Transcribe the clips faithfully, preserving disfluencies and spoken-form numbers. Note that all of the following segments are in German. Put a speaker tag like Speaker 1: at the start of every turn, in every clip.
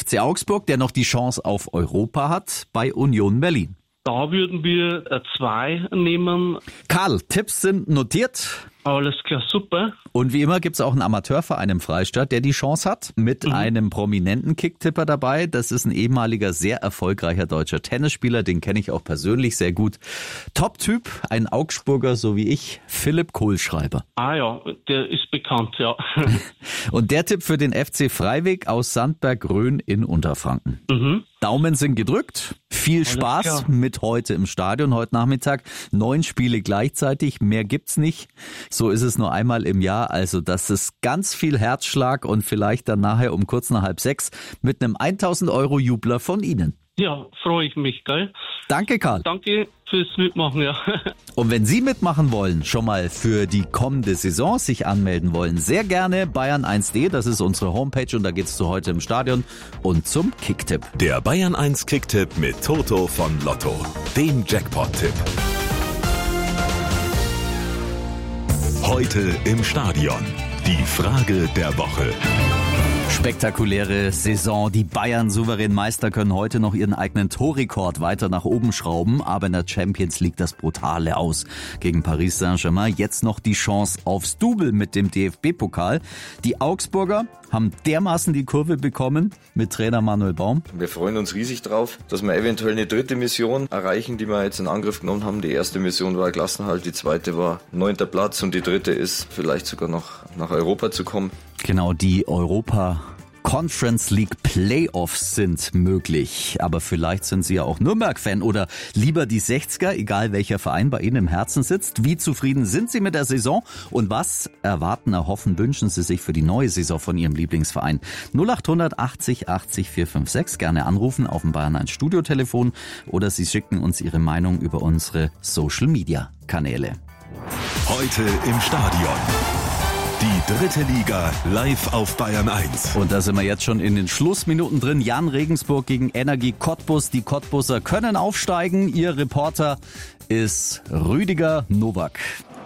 Speaker 1: C Augsburg, der noch die Chance auf Europa hat, bei Union Berlin.
Speaker 2: Da würden wir zwei nehmen.
Speaker 1: Karl, Tipps sind notiert.
Speaker 2: Alles klar, super.
Speaker 1: Und wie immer gibt's auch einen Amateurverein im Freistaat, der die Chance hat, mit mhm. einem prominenten Kicktipper dabei. Das ist ein ehemaliger, sehr erfolgreicher deutscher Tennisspieler, den kenne ich auch persönlich sehr gut. Top-Typ, ein Augsburger, so wie ich, Philipp Kohlschreiber.
Speaker 2: Ah ja, der ist bekannt, ja.
Speaker 1: Und der Tipp für den F C Freiweg aus Sandberg-Rhön in Unterfranken.
Speaker 2: Mhm.
Speaker 1: Daumen sind gedrückt. Viel
Speaker 2: Alles
Speaker 1: Spaß
Speaker 2: klar.
Speaker 1: mit heute im Stadion, heute Nachmittag. Neun Spiele gleichzeitig, mehr gibt's nicht. So ist es nur einmal im Jahr. Also das ist ganz viel Herzschlag und vielleicht dann nachher um kurz nach halb sechs mit einem tausend Euro Jubler von Ihnen.
Speaker 2: Ja, freue ich mich, gell?
Speaker 1: Danke, Karl.
Speaker 2: Danke fürs Mitmachen, ja.
Speaker 1: Und wenn Sie mitmachen wollen, schon mal für die kommende Saison sich anmelden wollen, sehr gerne Bayern eins punkt de, das ist unsere Homepage und da geht's zu heute im Stadion und zum Kicktipp.
Speaker 3: Der Bayern eins Kicktipp mit Toto von Lotto, dem Jackpot-Tipp. Heute im Stadion. Die Frage der Woche.
Speaker 1: Spektakuläre Saison. Die Bayern souverän Meister können heute noch ihren eigenen Torrekord weiter nach oben schrauben. Aber in der Champions League das Brutale aus gegen Paris Saint-Germain. Jetzt noch die Chance aufs Double mit dem D F B-Pokal. Die Augsburger haben dermaßen die Kurve bekommen mit Trainer Manuel Baum.
Speaker 4: Wir freuen uns riesig drauf, dass wir eventuell eine dritte Mission erreichen, die wir jetzt in Angriff genommen haben. Die erste Mission war Klassenerhalt, die zweite war neunter Platz und die dritte ist vielleicht sogar noch nach Europa zu kommen.
Speaker 1: Genau, die Europa Conference League Playoffs sind möglich. Aber vielleicht sind Sie ja auch Nürnberg-Fan oder lieber die sechziger, egal welcher Verein bei Ihnen im Herzen sitzt. Wie zufrieden sind Sie mit der Saison? Und was erwarten, erhoffen, wünschen Sie sich für die neue Saison von Ihrem Lieblingsverein? null acht hundert achtzig achtzig vier fünf sechs. Gerne anrufen auf dem Bayern eins Studiotelefon oder Sie schicken uns Ihre Meinung über unsere Social-Media-Kanäle.
Speaker 3: Heute im Stadion. Die dritte Liga live auf Bayern eins.
Speaker 1: Und da sind wir jetzt schon in den Schlussminuten drin. Jan Regensburg gegen Energie Cottbus. Die Cottbuser können aufsteigen. Ihr Reporter ist Rüdiger Nowak.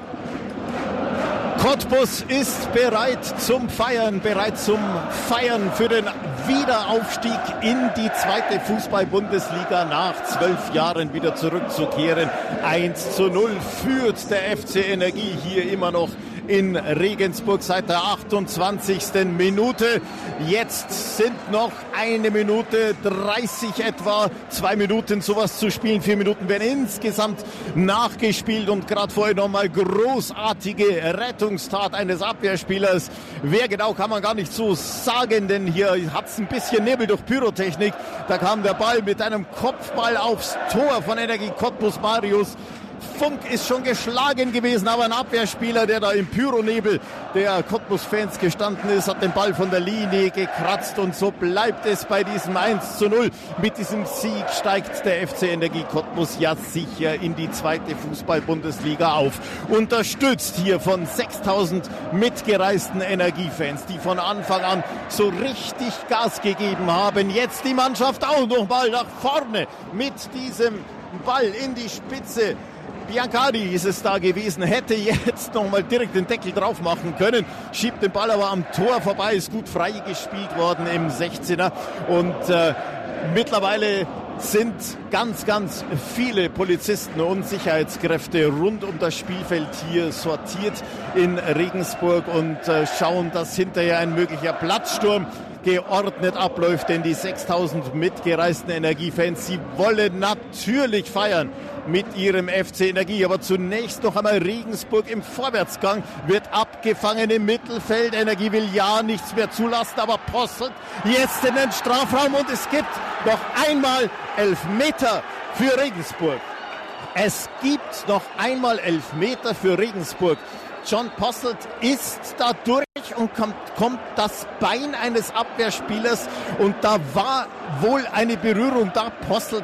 Speaker 5: Cottbus ist bereit zum Feiern, bereit zum Feiern für den Wiederaufstieg in die zweite Fußball-Bundesliga nach zwölf Jahren wieder zurückzukehren. eins zu null führt der F C Energie hier immer noch in Regensburg seit der achtundzwanzigsten Minute. Jetzt sind noch eine Minute dreißig etwa, zwei Minuten sowas zu spielen, vier Minuten werden insgesamt nachgespielt und gerade vorher nochmal großartige Rettungstat eines Abwehrspielers. Wer genau, kann man gar nicht so sagen, denn hier hat es ein bisschen Nebel durch Pyrotechnik. Da kam der Ball mit einem Kopfball aufs Tor von Energie Cottbus. Marius Funk ist schon geschlagen gewesen, aber ein Abwehrspieler, der da im Pyronebel der Cottbus-Fans gestanden ist, hat den Ball von der Linie gekratzt und so bleibt es bei diesem eins zu null. Mit diesem Sieg steigt der F C Energie Cottbus ja sicher in die zweite Fußball-Bundesliga auf. Unterstützt hier von sechstausend mitgereisten Energiefans, die von Anfang an so richtig Gas gegeben haben. Jetzt die Mannschaft auch noch mal nach vorne mit diesem Ball in die Spitze. Biancardi ist es da gewesen, hätte jetzt nochmal direkt den Deckel drauf machen können, schiebt den Ball aber am Tor vorbei, ist gut freigespielt worden im sechzehner und äh, mittlerweile sind ganz, ganz viele Polizisten und Sicherheitskräfte rund um das Spielfeld hier sortiert in Regensburg und äh, schauen, dass hinterher ein möglicher Platzsturm geordnet abläuft, denn die sechstausend mitgereisten Energiefans, sie wollen natürlich feiern mit ihrem F C Energie. Aber zunächst noch einmal Regensburg im Vorwärtsgang, wird abgefangen im Mittelfeld. Energie will ja nichts mehr zulassen, aber postelt jetzt in den Strafraum und es gibt noch einmal Elfmeter für Regensburg. Es gibt noch einmal Elfmeter für Regensburg. John Posselt ist da durch und kommt, kommt das Bein eines Abwehrspielers und da war wohl eine Berührung da. Posselt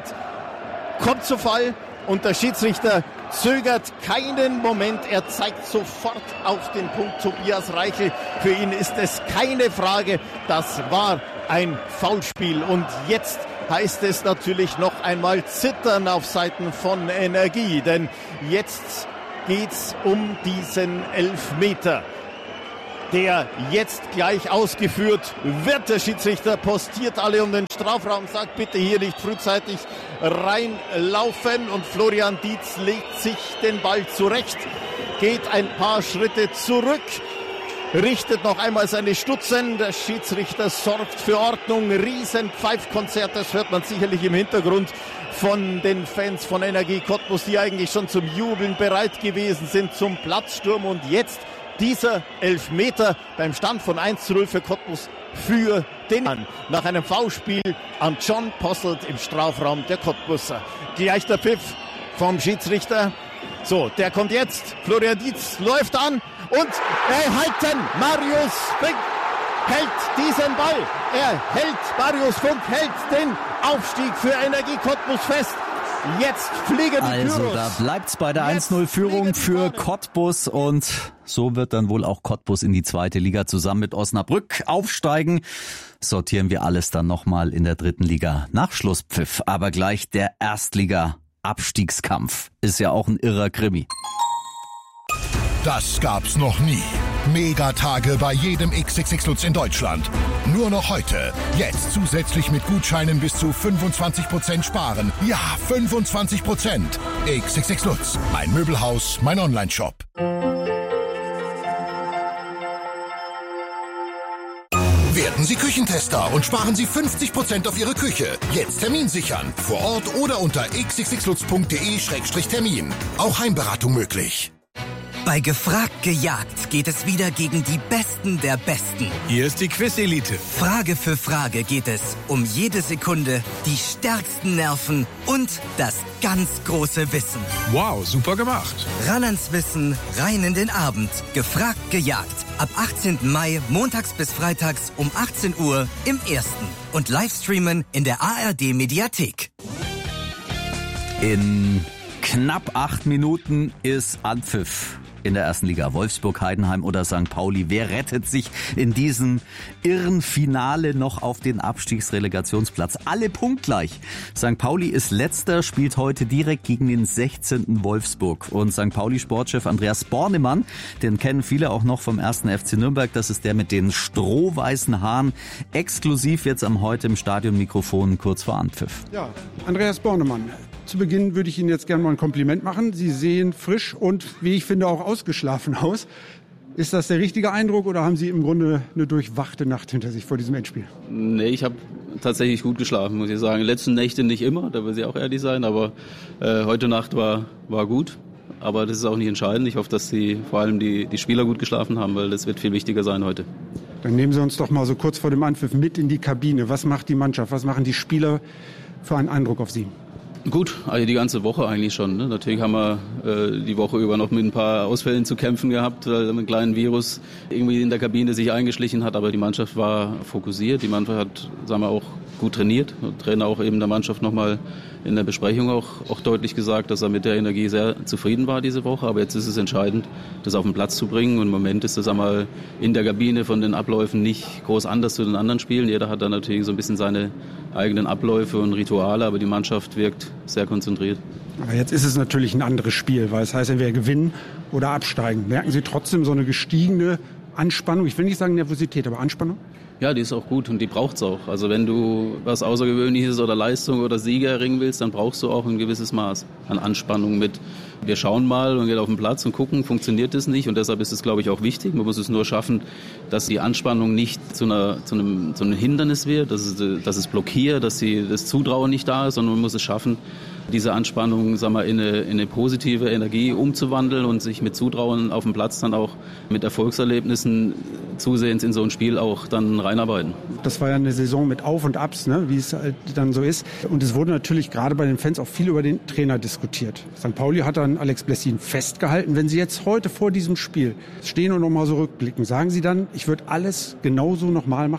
Speaker 5: kommt zu Fall und der Schiedsrichter zögert keinen Moment. Er zeigt sofort auf den Punkt Tobias Reichel. Für ihn ist es keine Frage, das war ein Foulspiel und jetzt heißt es natürlich noch einmal zittern auf Seiten von Energie, denn jetzt geht's um diesen Elfmeter. der jetzt gleich ausgeführt wird. Der Schiedsrichter postiert alle um den Strafraum, sagt bitte hier nicht frühzeitig reinlaufen. Und Florian Dietz legt sich den Ball zurecht, geht ein paar Schritte zurück, richtet noch einmal seine Stutzen. Der Schiedsrichter sorgt für Ordnung. Riesen Pfeifkonzert, das hört man sicherlich im Hintergrund von den Fans von Energie Cottbus, die eigentlich schon zum Jubeln bereit gewesen sind, zum Platzsturm. Und jetzt dieser Elfmeter beim Stand von eins zu null für Cottbus für den Mann. Nach einem Foulspiel an John Posselt im Strafraum der Cottbuser. Gleich der Pfiff vom Schiedsrichter. So, der kommt jetzt. Florian Dietz läuft an und erhalten. Marius Fink hält diesen Ball. Er hält, Marius Fink hält den Aufstieg für Energie Cottbus fest. Jetzt fliegen die
Speaker 1: Also
Speaker 5: Pyros.
Speaker 1: da bleibt's bei der
Speaker 5: Jetzt
Speaker 1: eins null Führung für Cottbus und so wird dann wohl auch Cottbus in die zweite Liga zusammen mit Osnabrück aufsteigen. Sortieren wir alles dann nochmal in der dritten Liga nach Schlusspfiff. Aber gleich der Erstliga-Abstiegskampf ist ja auch ein irrer Krimi.
Speaker 6: Das gab's noch nie. Megatage bei jedem X X X Lutz in Deutschland. Nur noch heute. Jetzt zusätzlich mit Gutscheinen bis zu fünfundzwanzig Prozent sparen. Ja, fünfundzwanzig Prozent. X X X Lutz. Mein Möbelhaus, mein Onlineshop. Werden Sie Küchentester und sparen Sie fünfzig Prozent auf Ihre Küche. Jetzt Termin sichern. Vor Ort oder unter x x x lutz punkt d e Schrägstrich Termin. Auch Heimberatung möglich.
Speaker 7: Bei Gefragt gejagt geht es wieder gegen die Besten der Besten.
Speaker 8: Hier ist die Quiz-Elite.
Speaker 7: Frage für Frage geht es um jede Sekunde, die stärksten Nerven und das ganz große Wissen.
Speaker 8: Wow, super gemacht.
Speaker 7: Ran ans Wissen, rein in den Abend. Gefragt gejagt. Ab achtzehnten Mai, montags bis freitags um achtzehn Uhr im Ersten. Und Livestreamen in der A R D-Mediathek.
Speaker 1: In knapp acht Minuten ist Anpfiff in der ersten Liga. Wolfsburg, Heidenheim oder Sankt Pauli. Wer rettet sich in diesem irren Finale noch auf den Abstiegsrelegationsplatz? Alle punktgleich. Sankt Pauli ist letzter, spielt heute direkt gegen den sechzehnten Wolfsburg. Und Sankt Pauli-Sportchef Andreas Bornemann, den kennen viele auch noch vom ersten F C Nürnberg. Das ist der mit den strohweißen Haaren. Exklusiv jetzt am heute im Stadionmikrofon kurz vor Anpfiff.
Speaker 9: Ja, Andreas Bornemann. Zu Beginn würde ich Ihnen jetzt gerne mal ein Kompliment machen. Sie sehen frisch und, wie ich finde, auch ausgeschlafen aus. Ist das der richtige Eindruck oder haben Sie im Grunde eine durchwachte Nacht hinter sich vor diesem Endspiel?
Speaker 10: Nee, ich habe tatsächlich gut geschlafen, muss ich sagen. Letzten Nächte nicht immer, da will ich auch ehrlich sein, aber äh, heute Nacht war, war gut. Aber das ist auch nicht entscheidend. Ich hoffe, dass die, vor allem die, die Spieler gut geschlafen haben, weil das wird viel wichtiger sein heute.
Speaker 9: Dann nehmen Sie uns doch mal so kurz vor dem Anpfiff mit in die Kabine. Was macht die Mannschaft, was machen die Spieler für einen Eindruck auf Sie?
Speaker 10: Gut, also die ganze Woche eigentlich schon. Ne? Natürlich haben wir äh, die Woche über noch mit ein paar Ausfällen zu kämpfen gehabt, weil ein kleinen Virus irgendwie in der Kabine sich eingeschlichen hat. Aber die Mannschaft war fokussiert. Die Mannschaft hat, sagen wir, auch gut trainiert. Der Trainer auch eben der Mannschaft nochmal in der Besprechung auch, auch deutlich gesagt, dass er mit der Energie sehr zufrieden war diese Woche. Aber jetzt ist es entscheidend, das auf den Platz zu bringen. Und im Moment ist das einmal in der Kabine von den Abläufen nicht groß anders zu den anderen Spielen. Jeder hat da natürlich so ein bisschen seine eigenen Abläufe und Rituale, aber die Mannschaft wirkt sehr konzentriert.
Speaker 9: Aber jetzt ist es natürlich ein anderes Spiel, weil es heißt, entweder gewinnen oder absteigen. Merken Sie trotzdem so eine gestiegene Anspannung? Ich will nicht sagen Nervosität, aber Anspannung?
Speaker 10: Ja, die ist auch gut und die braucht's auch. Also wenn du was Außergewöhnliches oder Leistung oder Sieger erringen willst, dann brauchst du auch ein gewisses Maß an Anspannung mit. Wir schauen mal und gehen auf den Platz und gucken, funktioniert das nicht, und deshalb ist es, glaube ich, auch wichtig. Man muss es nur schaffen, dass die Anspannung nicht zu, einer, zu, einem, zu einem Hindernis wird, dass es, dass es blockiert, dass die, das Zutrauen nicht da ist, sondern man muss es schaffen, diese Anspannung, sagen wir, in eine, in eine positive Energie umzuwandeln und sich mit Zutrauen auf dem Platz dann auch mit Erfolgserlebnissen zusehends in so ein Spiel auch dann reinarbeiten.
Speaker 9: Das war ja eine Saison mit Auf und Abs, ne, wie es halt dann so ist. Und es wurde natürlich gerade bei den Fans auch viel über den Trainer diskutiert. Sankt Pauli hat dann Alex Blessin festgehalten. Wenn Sie jetzt heute vor diesem Spiel stehen und noch mal so rückblicken, sagen Sie dann, ich würde alles genauso noch mal machen?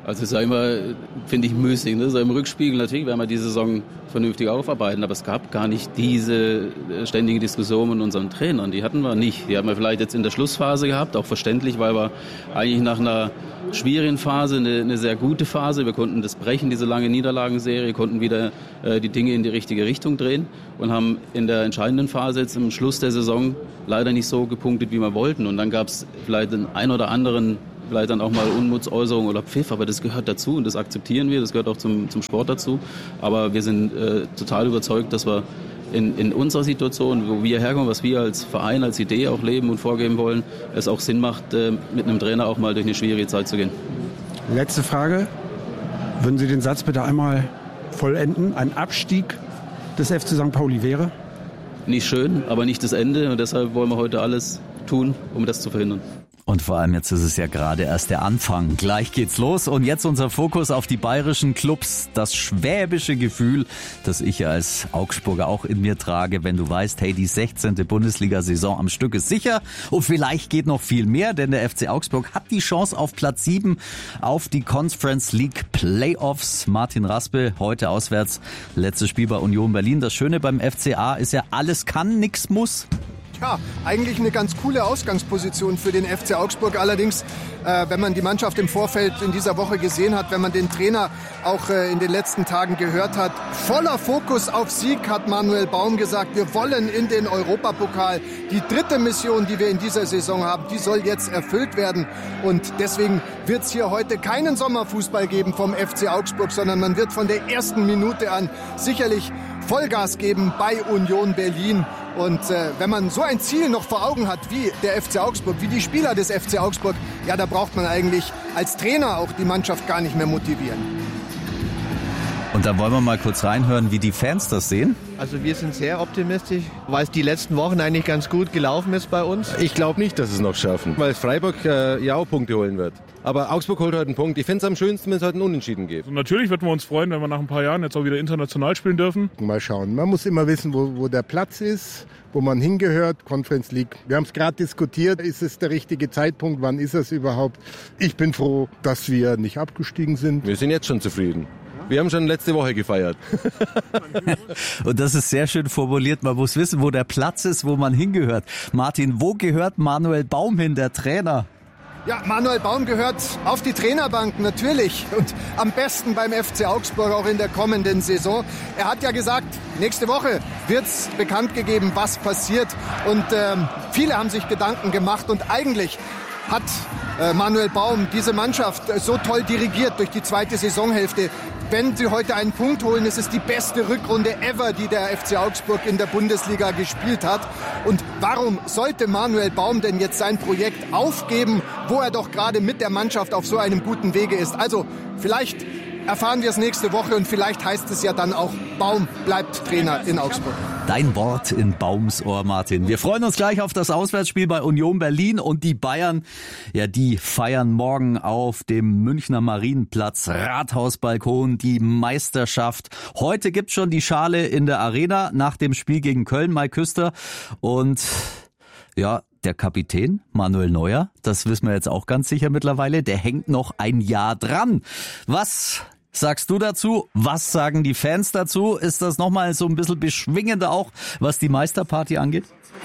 Speaker 10: Also es ist ja immer, finde ich, müßig. Ne? So im Rückspiegel natürlich werden wir die Saison vernünftig aufarbeiten, aber es gab gar nicht diese ständige Diskussion mit unseren Trainern. Die hatten wir nicht. Die hatten wir vielleicht jetzt in der Schlussphase gehabt, auch verständlich, weil wir eigentlich nach einer schwierigen Phase eine, eine sehr gute Phase. Wir konnten das brechen, diese lange Niederlagenserie, konnten wieder äh, die Dinge in die richtige Richtung drehen und haben in der entscheidenden Phase jetzt am Schluss der Saison leider nicht so gepunktet, wie wir wollten. Und dann gab es vielleicht den ein oder anderen vielleicht dann auch mal Unmutsäußerung oder Pfiff, aber das gehört dazu und das akzeptieren wir, das gehört auch zum, zum Sport dazu. Aber wir sind äh, total überzeugt, dass wir in, in unserer Situation, wo wir herkommen, was wir als Verein, als Idee auch leben und vorgeben wollen, es auch Sinn macht, äh, mit einem Trainer auch mal durch eine schwierige Zeit zu gehen.
Speaker 9: Letzte Frage. Würden Sie den Satz bitte einmal vollenden? Ein Abstieg des F C Sankt Pauli wäre?
Speaker 10: Nicht schön, aber nicht das Ende und deshalb wollen wir heute alles tun, um das zu verhindern.
Speaker 1: Und vor allem jetzt ist es ja gerade erst der Anfang. Gleich geht's los und jetzt unser Fokus auf die bayerischen Clubs. Das schwäbische Gefühl, das ich ja als Augsburger auch in mir trage, wenn du weißt, hey, die sechzehnte Bundesliga-Saison am Stück ist sicher und vielleicht geht noch viel mehr, denn der F C Augsburg hat die Chance auf Platz sieben auf die Conference League Playoffs. Martin Raspe, heute auswärts, letztes Spiel bei Union Berlin. Das Schöne beim F C A ist ja, alles kann, nix muss.
Speaker 11: Ja, eigentlich eine ganz coole Ausgangsposition für den F C Augsburg. Allerdings, äh, wenn man die Mannschaft im Vorfeld in dieser Woche gesehen hat, wenn man den Trainer auch äh, in den letzten Tagen gehört hat, voller Fokus auf Sieg, hat Manuel Baum gesagt, wir wollen in den Europapokal. Die dritte Mission, die wir in dieser Saison haben, die soll jetzt erfüllt werden. Und deswegen wird es hier heute keinen Sommerfußball geben vom F C Augsburg, sondern man wird von der ersten Minute an sicherlich Vollgas geben bei Union Berlin. Und äh, wenn man so ein Ziel noch vor Augen hat wie der F C Augsburg, wie die Spieler des F C Augsburg, ja, da braucht man eigentlich als Trainer auch die Mannschaft gar nicht mehr motivieren.
Speaker 1: Und da wollen wir mal kurz reinhören, wie die Fans das sehen.
Speaker 12: Also wir sind sehr optimistisch, weil es die letzten Wochen eigentlich ganz gut gelaufen ist bei uns.
Speaker 13: Ich glaube nicht, dass es noch schaffen, weil Freiburg äh, ja auch Punkte holen wird. Aber Augsburg holt heute einen Punkt. Ich finde es am schönsten, wenn es heute einen Unentschieden gibt.
Speaker 14: Also natürlich würden wir uns freuen, wenn wir nach ein paar Jahren jetzt auch wieder international spielen dürfen.
Speaker 15: Mal schauen. Man muss immer wissen, wo, wo der Platz ist, wo man hingehört. Conference League. Wir haben es gerade diskutiert. Ist es der richtige Zeitpunkt? Wann ist es überhaupt? Ich bin froh, dass wir nicht abgestiegen sind.
Speaker 13: Wir sind jetzt schon zufrieden. Wir haben schon letzte Woche gefeiert.
Speaker 1: Und das ist sehr schön formuliert. Man muss wissen, wo der Platz ist, wo man hingehört. Martin, wo gehört Manuel Baum hin, der Trainer?
Speaker 11: Ja, Manuel Baum gehört auf die Trainerbank natürlich und am besten beim F C Augsburg auch in der kommenden Saison. Er hat ja gesagt, nächste Woche wird's bekannt gegeben, was passiert. Und ähm, viele haben sich Gedanken gemacht und eigentlich hat äh, Manuel Baum diese Mannschaft äh, so toll dirigiert durch die zweite Saisonhälfte. Wenn sie heute einen Punkt holen, ist es die beste Rückrunde ever, die der F C Augsburg in der Bundesliga gespielt hat. Und warum sollte Manuel Baum denn jetzt sein Projekt aufgeben, wo er doch gerade mit der Mannschaft auf so einem guten Wege ist? Also vielleicht erfahren wir es nächste Woche und vielleicht heißt es ja dann auch, Baum bleibt Trainer in Augsburg.
Speaker 1: Dein Wort in Baums Ohr, Martin. Wir freuen uns gleich auf das Auswärtsspiel bei Union Berlin und die Bayern. Ja, die feiern morgen auf dem Münchner Marienplatz Rathausbalkon die Meisterschaft. Heute gibt's schon die Schale in der Arena nach dem Spiel gegen Köln, Mike Küster. Und ja, der Kapitän Manuel Neuer, das wissen wir jetzt auch ganz sicher mittlerweile, der hängt noch ein Jahr dran. Was sagst du dazu? Was sagen die Fans dazu? Ist das nochmal so ein bisschen beschwingender auch, was die Meisterparty angeht?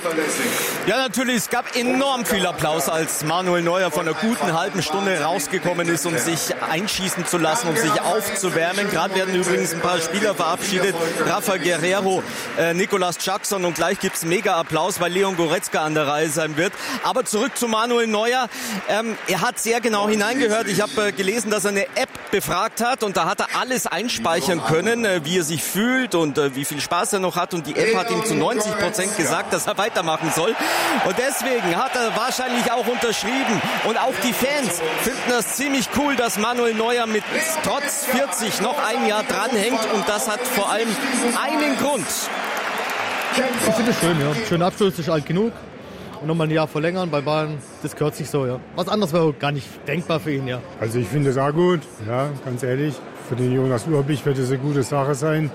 Speaker 16: Ja, natürlich, es gab enorm viel Applaus, als Manuel Neuer von einer guten halben Stunde rausgekommen ist, um sich einschießen zu lassen, um sich aufzuwärmen. Gerade werden übrigens ein paar Spieler verabschiedet, Rafa Guerrero, äh, Nicolas Jackson, und gleich gibt's mega Applaus, weil Leon Goretzka an der Reihe sein wird. Aber zurück zu Manuel Neuer. Ähm, er hat sehr genau hineingehört. Ich habe äh, gelesen, dass er eine App befragt hat und da hat er alles einspeichern können, äh, wie er sich fühlt und äh, wie viel Spaß er noch hat, und die App hat ihm zu neunzig Prozent gesagt, dass er weitermachen soll. Und deswegen hat er wahrscheinlich auch unterschrieben. Und auch die Fans finden das ziemlich cool, dass Manuel Neuer mit trotz vierzig noch ein Jahr dranhängt. Und das hat vor allem einen Grund.
Speaker 12: Ich finde es schön, ja. Schöner Abschluss, ist alt genug. Und nochmal ein Jahr verlängern bei Bayern, das gehört sich so, ja. Was anderes wäre gar nicht denkbar für ihn, ja.
Speaker 17: Also ich finde es auch gut, ja, ganz ehrlich. Für den Jonas Urbich wird es eine gute Sache sein.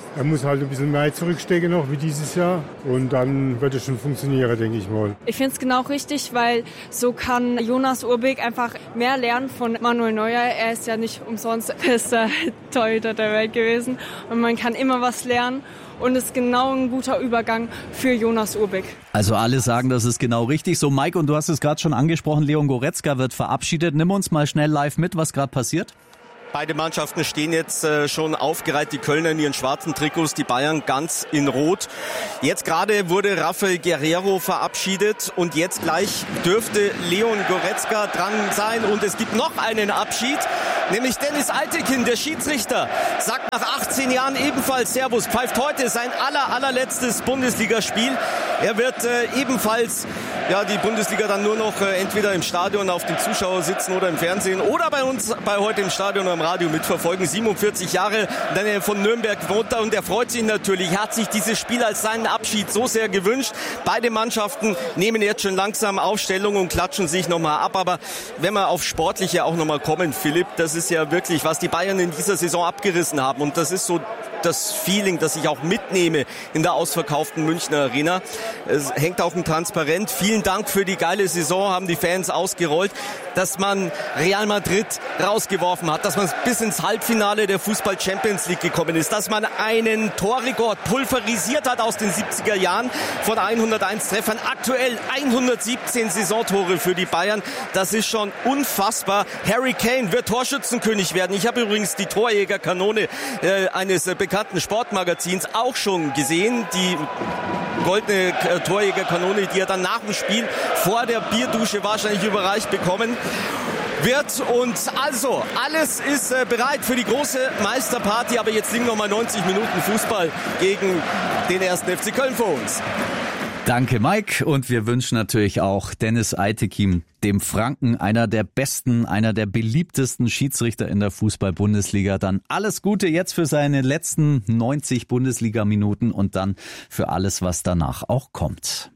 Speaker 17: Er muss halt ein bisschen mehr zurückstecken noch wie dieses Jahr und dann wird es schon funktionieren, denke ich mal.
Speaker 18: Ich finde es genau richtig, weil so kann Jonas Urbig einfach mehr lernen von Manuel Neuer. Er ist ja nicht umsonst bester Torhüter der Welt gewesen und man kann immer was lernen. Und ist genau ein guter Übergang für Jonas Urbig.
Speaker 1: Also alle sagen, das ist genau richtig. So, Mike, und du hast es gerade schon angesprochen, Leon Goretzka wird verabschiedet. Nimm uns mal schnell live mit, was gerade passiert.
Speaker 16: Beide Mannschaften stehen jetzt äh, schon aufgereiht, die Kölner in ihren schwarzen Trikots, die Bayern ganz in Rot. Jetzt gerade wurde Rafael Guerreiro verabschiedet und jetzt gleich dürfte Leon Goretzka dran sein. Und es gibt noch einen Abschied, nämlich Dennis Eitekin, der Schiedsrichter, sagt nach achtzehn Jahren ebenfalls Servus, pfeift heute sein aller, allerletztes Bundesligaspiel. Er wird äh, ebenfalls ja, die Bundesliga dann nur noch äh, entweder im Stadion auf dem Zuschauer sitzen oder im Fernsehen oder bei uns bei heute im Stadion oder im Radio mitverfolgen. siebenundvierzig Jahre, dann er von Nürnberg wohnt und er freut sich natürlich. Er hat sich dieses Spiel als seinen Abschied so sehr gewünscht. Beide Mannschaften nehmen jetzt schon langsam Aufstellung und klatschen sich nochmal ab. Aber wenn wir auf Sportliche auch nochmal kommen, Philipp, das ist ja wirklich, was die Bayern in dieser Saison abgerissen haben. Und das ist so das Feeling, das ich auch mitnehme in der ausverkauften Münchner Arena. Es hängt auch ein Transparent. Vielen Dank für die geile Saison, haben die Fans ausgerollt, dass man Real Madrid rausgeworfen hat, dass man bis ins Halbfinale der Fußball Champions League gekommen ist, dass man einen Torrekord pulverisiert hat aus den siebziger Jahren von hunderteins Treffern. Aktuell hundertsiebzehn Saisontore für die Bayern. Das ist schon unfassbar. Harry Kane wird Torschützenkönig werden. Ich habe übrigens die Torjägerkanone äh, eines äh, bekannten Sportmagazins auch schon gesehen. Die goldene äh, Torjägerkanone, die er dann nach dem Spiel vor der Bierdusche wahrscheinlich überreicht bekommen wird. Und also, alles ist äh, bereit für die große Meisterparty. Aber jetzt liegen noch mal neunzig Minuten Fußball gegen den ersten F C Köln vor uns.
Speaker 1: Danke, Mike. Und wir wünschen natürlich auch Dennis Eitekin, dem Franken, einer der besten, einer der beliebtesten Schiedsrichter in der Fußball-Bundesliga, dann alles Gute jetzt für seine letzten neunzig Bundesliga-Minuten und dann für alles, was danach auch kommt.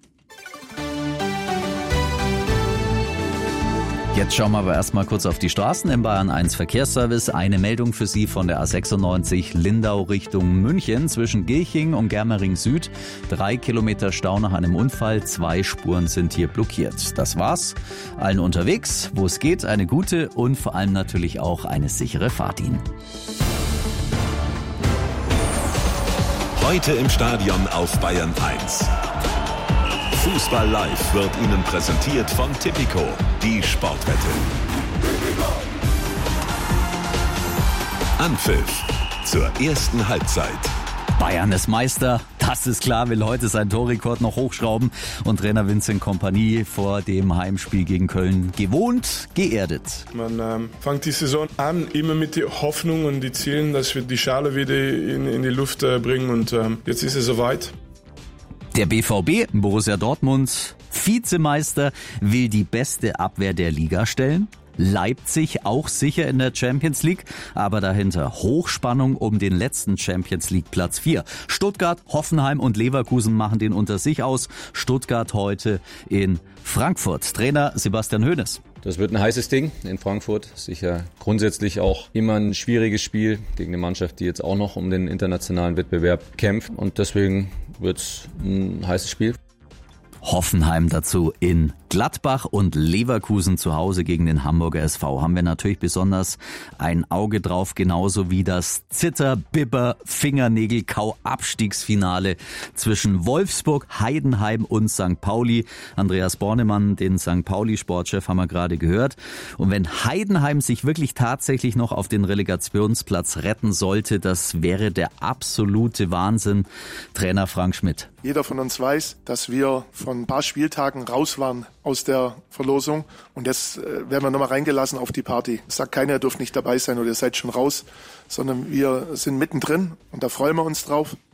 Speaker 1: Jetzt schauen wir aber erstmal kurz auf die Straßen im Bayern eins Verkehrsservice. Eine Meldung für Sie von der A sechsundneunzig Lindau Richtung München zwischen Gilching und Germering Süd. Drei Kilometer Stau nach einem Unfall, zwei Spuren sind hier blockiert. Das war's. Allen unterwegs, wo es geht, eine gute und vor allem natürlich auch eine sichere Fahrt Ihnen.
Speaker 3: Heute im Stadion auf Bayern eins. Fußball Live wird Ihnen präsentiert von Tipico, die Sportwette. Anpfiff zur ersten Halbzeit.
Speaker 1: Bayern ist Meister, das ist klar, will heute seinen Torrekord noch hochschrauben und Trainer Vincent Kompany vor dem Heimspiel gegen Köln gewohnt, geerdet.
Speaker 19: Man ähm, fängt die Saison an, immer mit der Hoffnung und die Zielen, dass wir die Schale wieder in, in die Luft äh, bringen und ähm, jetzt ist es soweit.
Speaker 1: Der B V B, Borussia Dortmund, Vizemeister, will die beste Abwehr der Liga stellen. Leipzig auch sicher in der Champions League, aber dahinter Hochspannung um den letzten Champions League Platz vier. Stuttgart, Hoffenheim und Leverkusen machen den unter sich aus. Stuttgart heute in Frankfurt. Trainer Sebastian Hoeneß.
Speaker 20: Das wird ein heißes Ding in Frankfurt. Sicher grundsätzlich auch immer ein schwieriges Spiel gegen eine Mannschaft, die jetzt auch noch um den internationalen Wettbewerb kämpft. Und deswegen wird es ein heißes Spiel.
Speaker 1: Hoffenheim dazu in Gladbach und Leverkusen zu Hause gegen den Hamburger S V. Haben wir natürlich besonders ein Auge drauf, genauso wie das Zitter-Bibber-Fingernägel-Kau-Abstiegsfinale zwischen Wolfsburg, Heidenheim und Sankt Pauli. Andreas Bornemann, den Sankt Pauli-Sportchef, haben wir gerade gehört. Und wenn Heidenheim sich wirklich tatsächlich noch auf den Relegationsplatz retten sollte, das wäre der absolute Wahnsinn. Trainer Frank Schmidt.
Speaker 21: Jeder von uns weiß, dass wir von ein paar Spieltagen raus waren aus der Verlosung und jetzt äh, werden wir nochmal reingelassen auf die Party. Es sagt keiner, ihr dürft nicht dabei sein oder ihr seid schon raus, sondern wir sind mittendrin und da freuen wir uns drauf.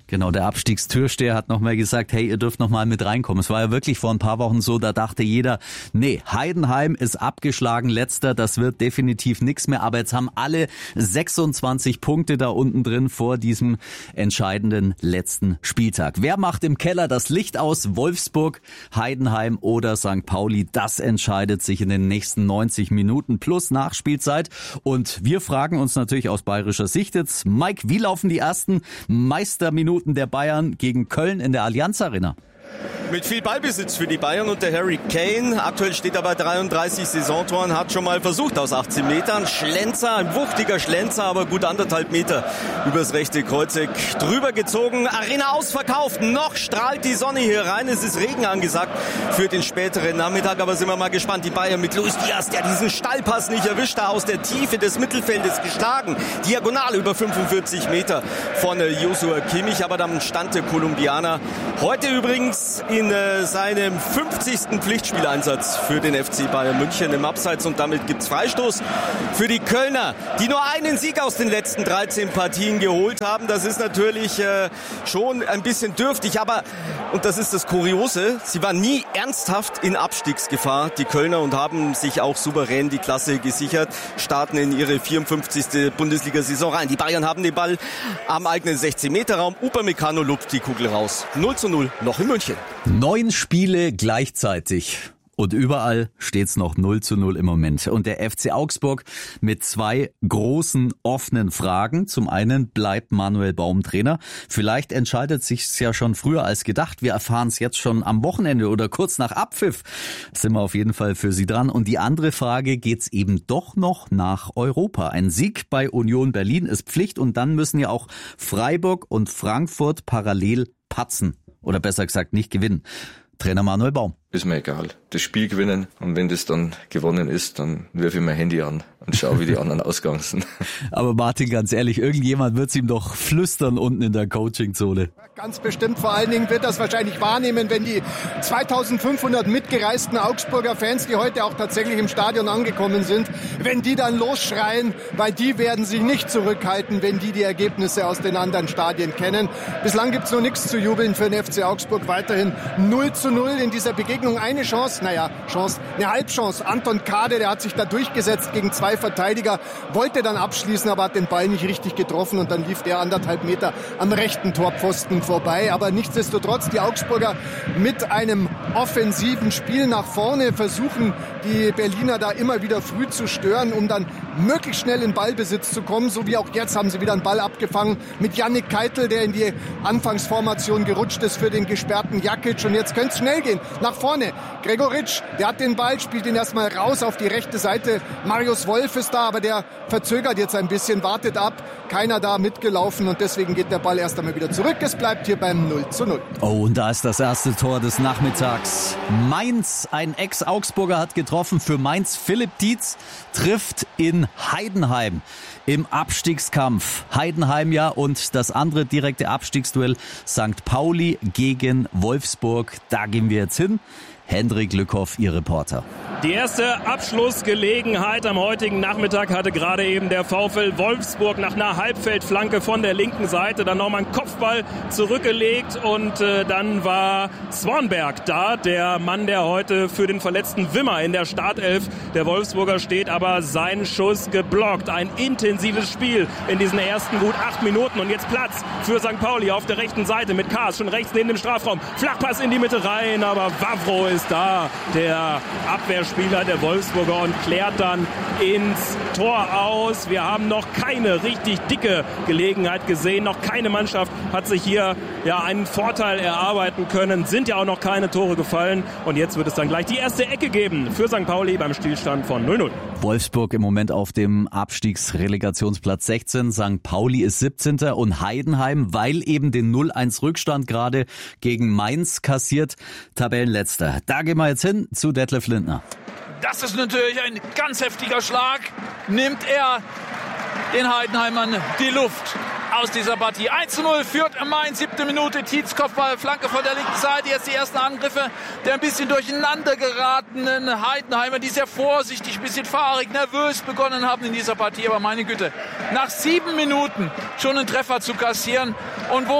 Speaker 1: Genau, der Abstiegstürsteher hat nochmal gesagt, hey, ihr dürft nochmal mit reinkommen. Es war ja wirklich vor ein paar Wochen so, da dachte jeder, nee, Heidenheim ist abgeschlagen, letzter, das wird definitiv nichts mehr. Aber jetzt haben alle sechsundzwanzig Punkte da unten drin vor diesem entscheidenden letzten Spieltag. Wer macht im Keller das Licht aus? Wolfsburg, Heidenheim oder Sankt Pauli? Das entscheidet sich in den nächsten neunzig Minuten plus Nachspielzeit. Und wir fragen uns natürlich aus bayerischer Sicht jetzt, Mike, wie laufen die ersten Meisterminuten der Bayern gegen Köln in der Allianz Arena?
Speaker 16: Mit viel Ballbesitz für die Bayern und der Harry Kane. Aktuell steht er bei dreiunddreißig Saisontoren, hat schon mal versucht aus achtzehn Metern. Schlenzer, ein wuchtiger Schlenzer, aber gut anderthalb Meter übers rechte Kreuzeck drüber gezogen. Arena ausverkauft, noch strahlt die Sonne hier rein. Es ist Regen angesagt für den späteren Nachmittag, aber sind wir mal gespannt. Die Bayern mit Luis Diaz, der diesen Stallpass nicht erwischt hat, aus der Tiefe des Mittelfeldes geschlagen. Diagonal über fünfundvierzig Meter von Joshua Kimmich, aber dann stand der Kolumbianer heute übrigens in äh, seinem fünfzigsten Pflichtspieleinsatz für den F C Bayern München im Abseits und damit gibt's Freistoß für die Kölner, die nur einen Sieg aus den letzten dreizehn Partien geholt haben. Das ist natürlich äh, schon ein bisschen dürftig, aber, und das ist das Kuriose, sie waren nie ernsthaft in Abstiegsgefahr, die Kölner, und haben sich auch souverän die Klasse gesichert, starten in ihre vierundfünfzigste Bundesliga-Saison rein. Die Bayern haben den Ball am eigenen sechzehn Meter Raum, Upamecano lupft die Kugel raus. null zu null noch in München.
Speaker 1: Neun Spiele gleichzeitig. Und überall steht's noch null zu null im Moment. Und der F C Augsburg mit zwei großen offenen Fragen. Zum einen bleibt Manuel Baum Trainer. Vielleicht entscheidet sich's ja schon früher als gedacht. Wir erfahren es jetzt schon am Wochenende oder kurz nach Abpfiff. Sind wir auf jeden Fall für Sie dran. Und die andere Frage, geht's eben doch noch nach Europa? Ein Sieg bei Union Berlin ist Pflicht und dann müssen ja auch Freiburg und Frankfurt parallel patzen. Oder besser gesagt nicht gewinnen. Trainer Manuel Baum.
Speaker 4: Ist mir egal. Das Spiel gewinnen, und wenn das dann gewonnen ist, dann wirf ich mein Handy an und schau, wie die anderen ausgegangen sind.
Speaker 1: Aber Martin, ganz ehrlich, irgendjemand wird's ihm doch flüstern unten in der Coachingzone.
Speaker 11: Ganz bestimmt. Vor allen Dingen wird das wahrscheinlich wahrnehmen, wenn die zweitausendfünfhundert mitgereisten Augsburger Fans, die heute auch tatsächlich im Stadion angekommen sind, wenn die dann losschreien, weil die werden sich nicht zurückhalten, wenn die die Ergebnisse aus den anderen Stadien kennen. Bislang gibt's noch nichts zu jubeln für den F C Augsburg. Weiterhin null zu null in dieser Begegnung. Eine Chance, naja, Chance, eine Halbchance. Anton Kade, der hat sich da durchgesetzt gegen zwei Verteidiger, wollte dann abschließen, aber hat den Ball nicht richtig getroffen und dann lief der anderthalb Meter am rechten Torpfosten vorbei. Aber nichtsdestotrotz, die Augsburger mit einem offensiven Spiel nach vorne versuchen, die Berliner da immer wieder früh zu stören, um dann möglichst schnell in Ballbesitz zu kommen. So wie auch jetzt haben sie wieder einen Ball abgefangen mit Yannick Keitel, der in die Anfangsformation gerutscht ist für den gesperrten Jakic. Und jetzt könnte es schnell gehen. Nach vorne. Gregoritsch, der hat den Ball, spielt ihn erstmal raus auf die rechte Seite. Marius Wolf ist da, aber der verzögert jetzt ein bisschen, wartet ab. Keiner da mitgelaufen und deswegen geht der Ball erst einmal wieder zurück. Es bleibt hier beim null zu null.
Speaker 1: Oh, und da ist das erste Tor des Nachmittags. Mainz, ein Ex-Augsburger hat getroffen für Mainz. Philipp Dietz trifft in Heidenheim im Abstiegskampf. Heidenheim ja, und das andere direkte Abstiegsduell Sankt Pauli gegen Wolfsburg. Da gehen wir jetzt hin. Hendrik Lückhoff, Ihr Reporter.
Speaker 2: Die erste Abschlussgelegenheit am heutigen Nachmittag hatte gerade eben der VfL Wolfsburg nach einer Halbfeldflanke von der linken Seite. Dann nochmal einen Kopfball zurückgelegt und äh, dann war Swanberg da, der Mann, der heute für den verletzten Wimmer in der Startelf der Wolfsburger steht, aber sein Schuss geblockt. Ein intensives Spiel in diesen ersten gut acht Minuten und jetzt Platz für Sankt Pauli auf der rechten Seite mit Kaas schon rechts neben dem Strafraum. Flachpass in die Mitte rein, aber Wavro ist da, der Abwehrspieler der Wolfsburger, und klärt dann ins Tor aus. Wir haben noch keine richtig dicke Gelegenheit gesehen. Noch keine Mannschaft hat sich hier ja einen Vorteil erarbeiten können. Sind ja auch noch keine Tore gefallen. Und jetzt wird es dann gleich die erste Ecke geben für Sankt Pauli beim Stillstand von null null.
Speaker 1: Wolfsburg im Moment auf dem Abstiegsrelegationsplatz sechzehn. Sankt Pauli ist siebzehnter und Heidenheim, weil eben den null eins Rückstand gerade gegen Mainz kassiert, Tabellenletzter. Da gehen wir jetzt hin zu Detlef Lindner.
Speaker 22: Das ist natürlich ein ganz heftiger Schlag. Nimmt er den Heidenheimern die Luft aus dieser Partie. eins zu null führt Mainz, siebte Minute, Tietz Kopfball, Flanke von der linken Seite. Jetzt die ersten Angriffe der ein bisschen durcheinander geratenen Heidenheimer, die sehr vorsichtig, ein bisschen fahrig, nervös begonnen haben in dieser Partie. Aber meine Güte, nach sieben Minuten schon einen Treffer zu kassieren und wo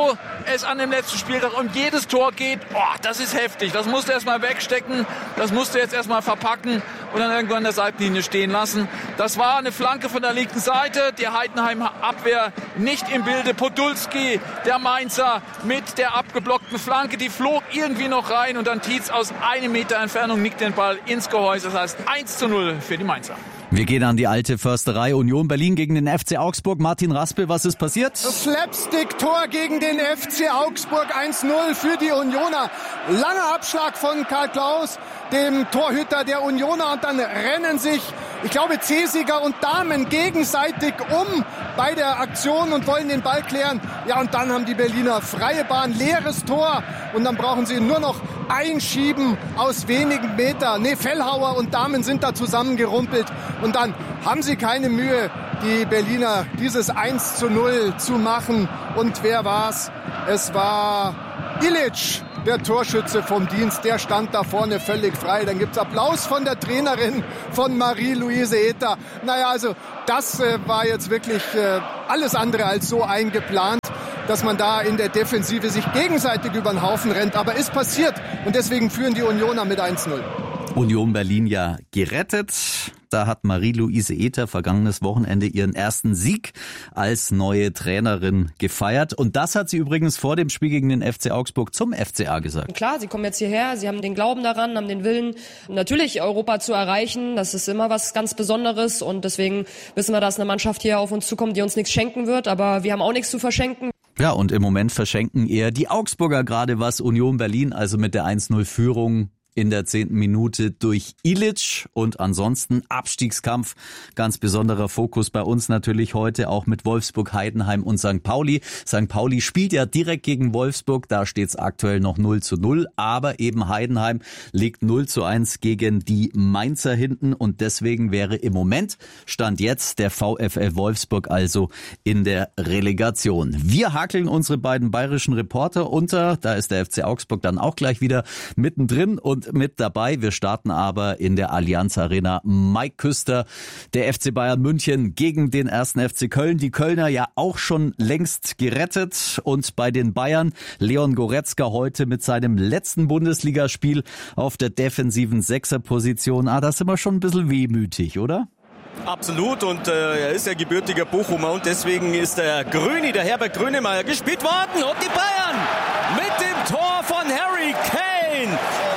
Speaker 22: es an dem letzten Spieltag um jedes Tor geht. Oh, das ist heftig. Das musst du erstmal wegstecken. Das musst du jetzt erstmal verpacken und dann irgendwann an der Seitenlinie stehen lassen. Das war eine Flanke von der linken Seite. Die Heidenheim-Abwehr nicht im Bilde. Podolski, der Mainzer, mit der abgeblockten Flanke. Die flog irgendwie noch rein und dann Tietz aus einem Meter Entfernung nickt den Ball ins Gehäuse. Das heißt eins zu null für die Mainzer.
Speaker 1: Wir gehen an die alte Försterei. Union Berlin gegen den F C Augsburg. Martin Raspel, was ist passiert?
Speaker 11: Slapstick-Tor gegen den F C Augsburg. eins null für die Unioner. Langer Abschlag von Karl Klaus, dem Torhüter der Unioner. Und dann rennen sich, ich glaube, Cesiger und Dahmen gegenseitig um bei der Aktion und wollen den Ball klären. Ja, und dann haben die Berliner freie Bahn, leeres Tor. Und dann brauchen sie nur noch einschieben aus wenigen Metern. Nee, Fellhauer und Dahmen sind da zusammengerumpelt. Und dann haben sie keine Mühe, die Berliner dieses eins zu null zu machen. Und wer war's? Es war Ilic, der Torschütze vom Dienst. Der stand da vorne völlig frei. Dann gibt's Applaus von der Trainerin von Marie-Louise Ether. Naja, also das äh, war jetzt wirklich äh, alles andere als so eingeplant, dass man da in der Defensive sich gegenseitig über den Haufen rennt. Aber ist passiert. Und deswegen führen die Unioner mit eins null.
Speaker 1: Union Berlin ja gerettet. Da hat Marie-Louise Ether vergangenes Wochenende ihren ersten Sieg als neue Trainerin gefeiert. Und das hat sie übrigens vor dem Spiel gegen den F C Augsburg zum F C A gesagt.
Speaker 5: Klar, sie kommen jetzt hierher, sie haben den Glauben daran, haben den Willen, natürlich Europa zu erreichen. Das ist immer was ganz Besonderes und deswegen wissen wir, dass eine Mannschaft hier auf uns zukommt, die uns nichts schenken wird. Aber wir haben auch nichts zu verschenken.
Speaker 1: Ja, und im Moment verschenken eher die Augsburger gerade was. Union Berlin also mit der eins null Führung in der zehnten Minute durch Ilic und ansonsten Abstiegskampf. Ganz besonderer Fokus bei uns natürlich heute auch mit Wolfsburg, Heidenheim und Sankt Pauli. Sankt Pauli spielt ja direkt gegen Wolfsburg, da steht's aktuell noch null zu null, aber eben Heidenheim liegt null zu eins gegen die Mainzer hinten und deswegen wäre im Moment, Stand jetzt, der VfL Wolfsburg also in der Relegation. Wir hakeln unsere beiden bayerischen Reporter unter, da ist der F C Augsburg dann auch gleich wieder mittendrin und mit dabei. Wir starten aber in der Allianz Arena. Mike Küster, der F C Bayern München gegen den ersten F C Köln. Die Kölner ja auch schon längst gerettet. Und bei den Bayern Leon Goretzka heute mit seinem letzten Bundesligaspiel auf der defensiven Sechserposition. Ah, da sind wir schon ein bisschen wehmütig, oder?
Speaker 16: Absolut und äh, er ist ja gebürtiger Bochumer und deswegen ist der Grüni, der Herbert Grönemeyer, gespielt worden und die Bayern mit dem Tor von Harry Kane.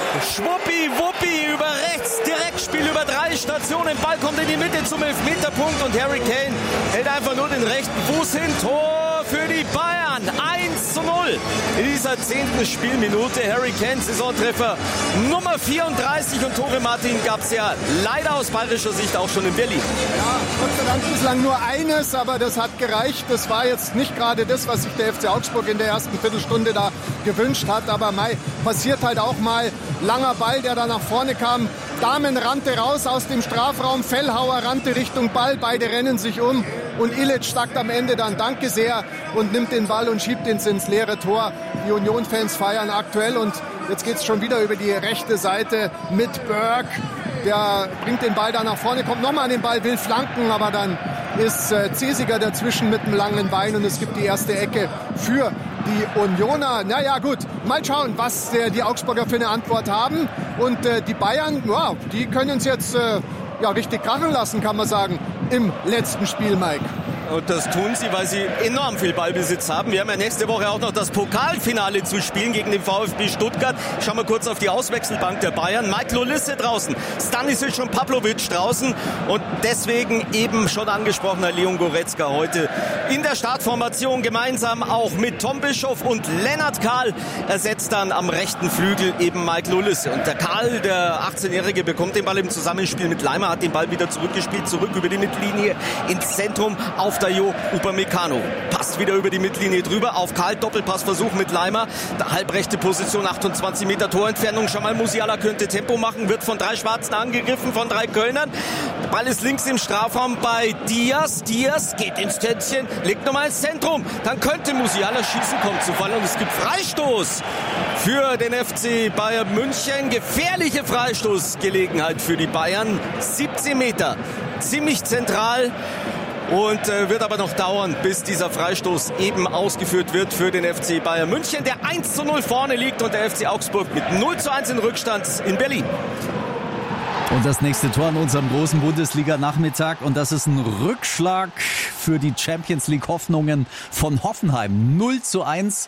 Speaker 16: Schwuppi-wuppi über rechts, Direktspiel über drei Stationen, Ball kommt in die Mitte zum Elfmeterpunkt und Harry Kane hält einfach nur den rechten Fuß hin. Tor für die Bayern, eins zu null in dieser zehnten Spielminute. Harry Kane, Saisontreffer Nummer vierunddreißig und Tore Martin gab es ja leider aus bayerischer Sicht auch schon in Berlin.
Speaker 11: Ja, Gott sei Dank bislang nur eines, aber das hat gereicht. Das war jetzt nicht gerade das, was sich der F C Augsburg in der ersten Viertelstunde da gewünscht hat, aber Mai, passiert halt auch mal. Langer Ball, der da nach vorne kam. Dahmen rannte raus aus dem Strafraum, Fellhauer rannte Richtung Ball, beide rennen sich um und Ilic sagt am Ende dann Danke sehr und nimmt den Ball und schiebt ihn ins leere Tor. Die Union-Fans feiern aktuell und jetzt geht's schon wieder über die rechte Seite mit Burke. Der bringt den Ball da nach vorne, kommt nochmal an den Ball, will flanken, aber dann ist äh, Cesiger dazwischen mit einem langen Bein und es gibt die erste Ecke für die Unioner. Naja gut, mal schauen, was äh, die Augsburger für eine Antwort haben. Und äh, die Bayern, ja, die können es jetzt äh, ja, richtig krachen lassen, kann man sagen, im letzten Spiel, Mike.
Speaker 16: Und das tun sie, weil sie enorm viel Ballbesitz haben. Wir haben ja nächste Woche auch noch das Pokalfinale zu spielen gegen den VfB Stuttgart. Schauen wir kurz auf die Auswechselbank der Bayern. Mike Lolisse draußen, Stanisic und Pavlovic draußen. Und deswegen eben schon angesprochener Leon Goretzka heute in der Startformation gemeinsam auch mit Tom Bischoff und Lennart Kahl ersetzt dann am rechten Flügel eben Mike Lolisse. Und der Kahl, der achtzehnjährige, bekommt den Ball im Zusammenspiel mit Leimer, hat den Ball wieder zurückgespielt, zurück über die Mittellinie ins Zentrum auf Dayo Upamecano. Passt wieder über die Mittellinie drüber auf Kahl, Doppelpassversuch mit Leimer. Der halbrechte Position, achtundzwanzig Meter Torentfernung. Jamal Musiala könnte Tempo machen, wird von drei Schwarzen angegriffen, von drei Kölnern. Der Ball ist links im Strafraum bei Diaz. Diaz geht ins Tätzchen, legt nochmal ins Zentrum. Dann könnte Musiala schießen, kommt zu Fall und es gibt Freistoß für den F C Bayern München. Gefährliche Freistoßgelegenheit für die Bayern. siebzehn Meter, ziemlich zentral. und äh, wird aber noch dauern, bis dieser Freistoß eben ausgeführt wird für den F C Bayern München, der eins zu null vorne liegt und der F C Augsburg mit null zu eins in Rückstand in Berlin.
Speaker 1: Und das nächste Tor an unserem großen Bundesliga-Nachmittag. Und das ist ein Rückschlag für die Champions-League-Hoffnungen von Hoffenheim. null zu eins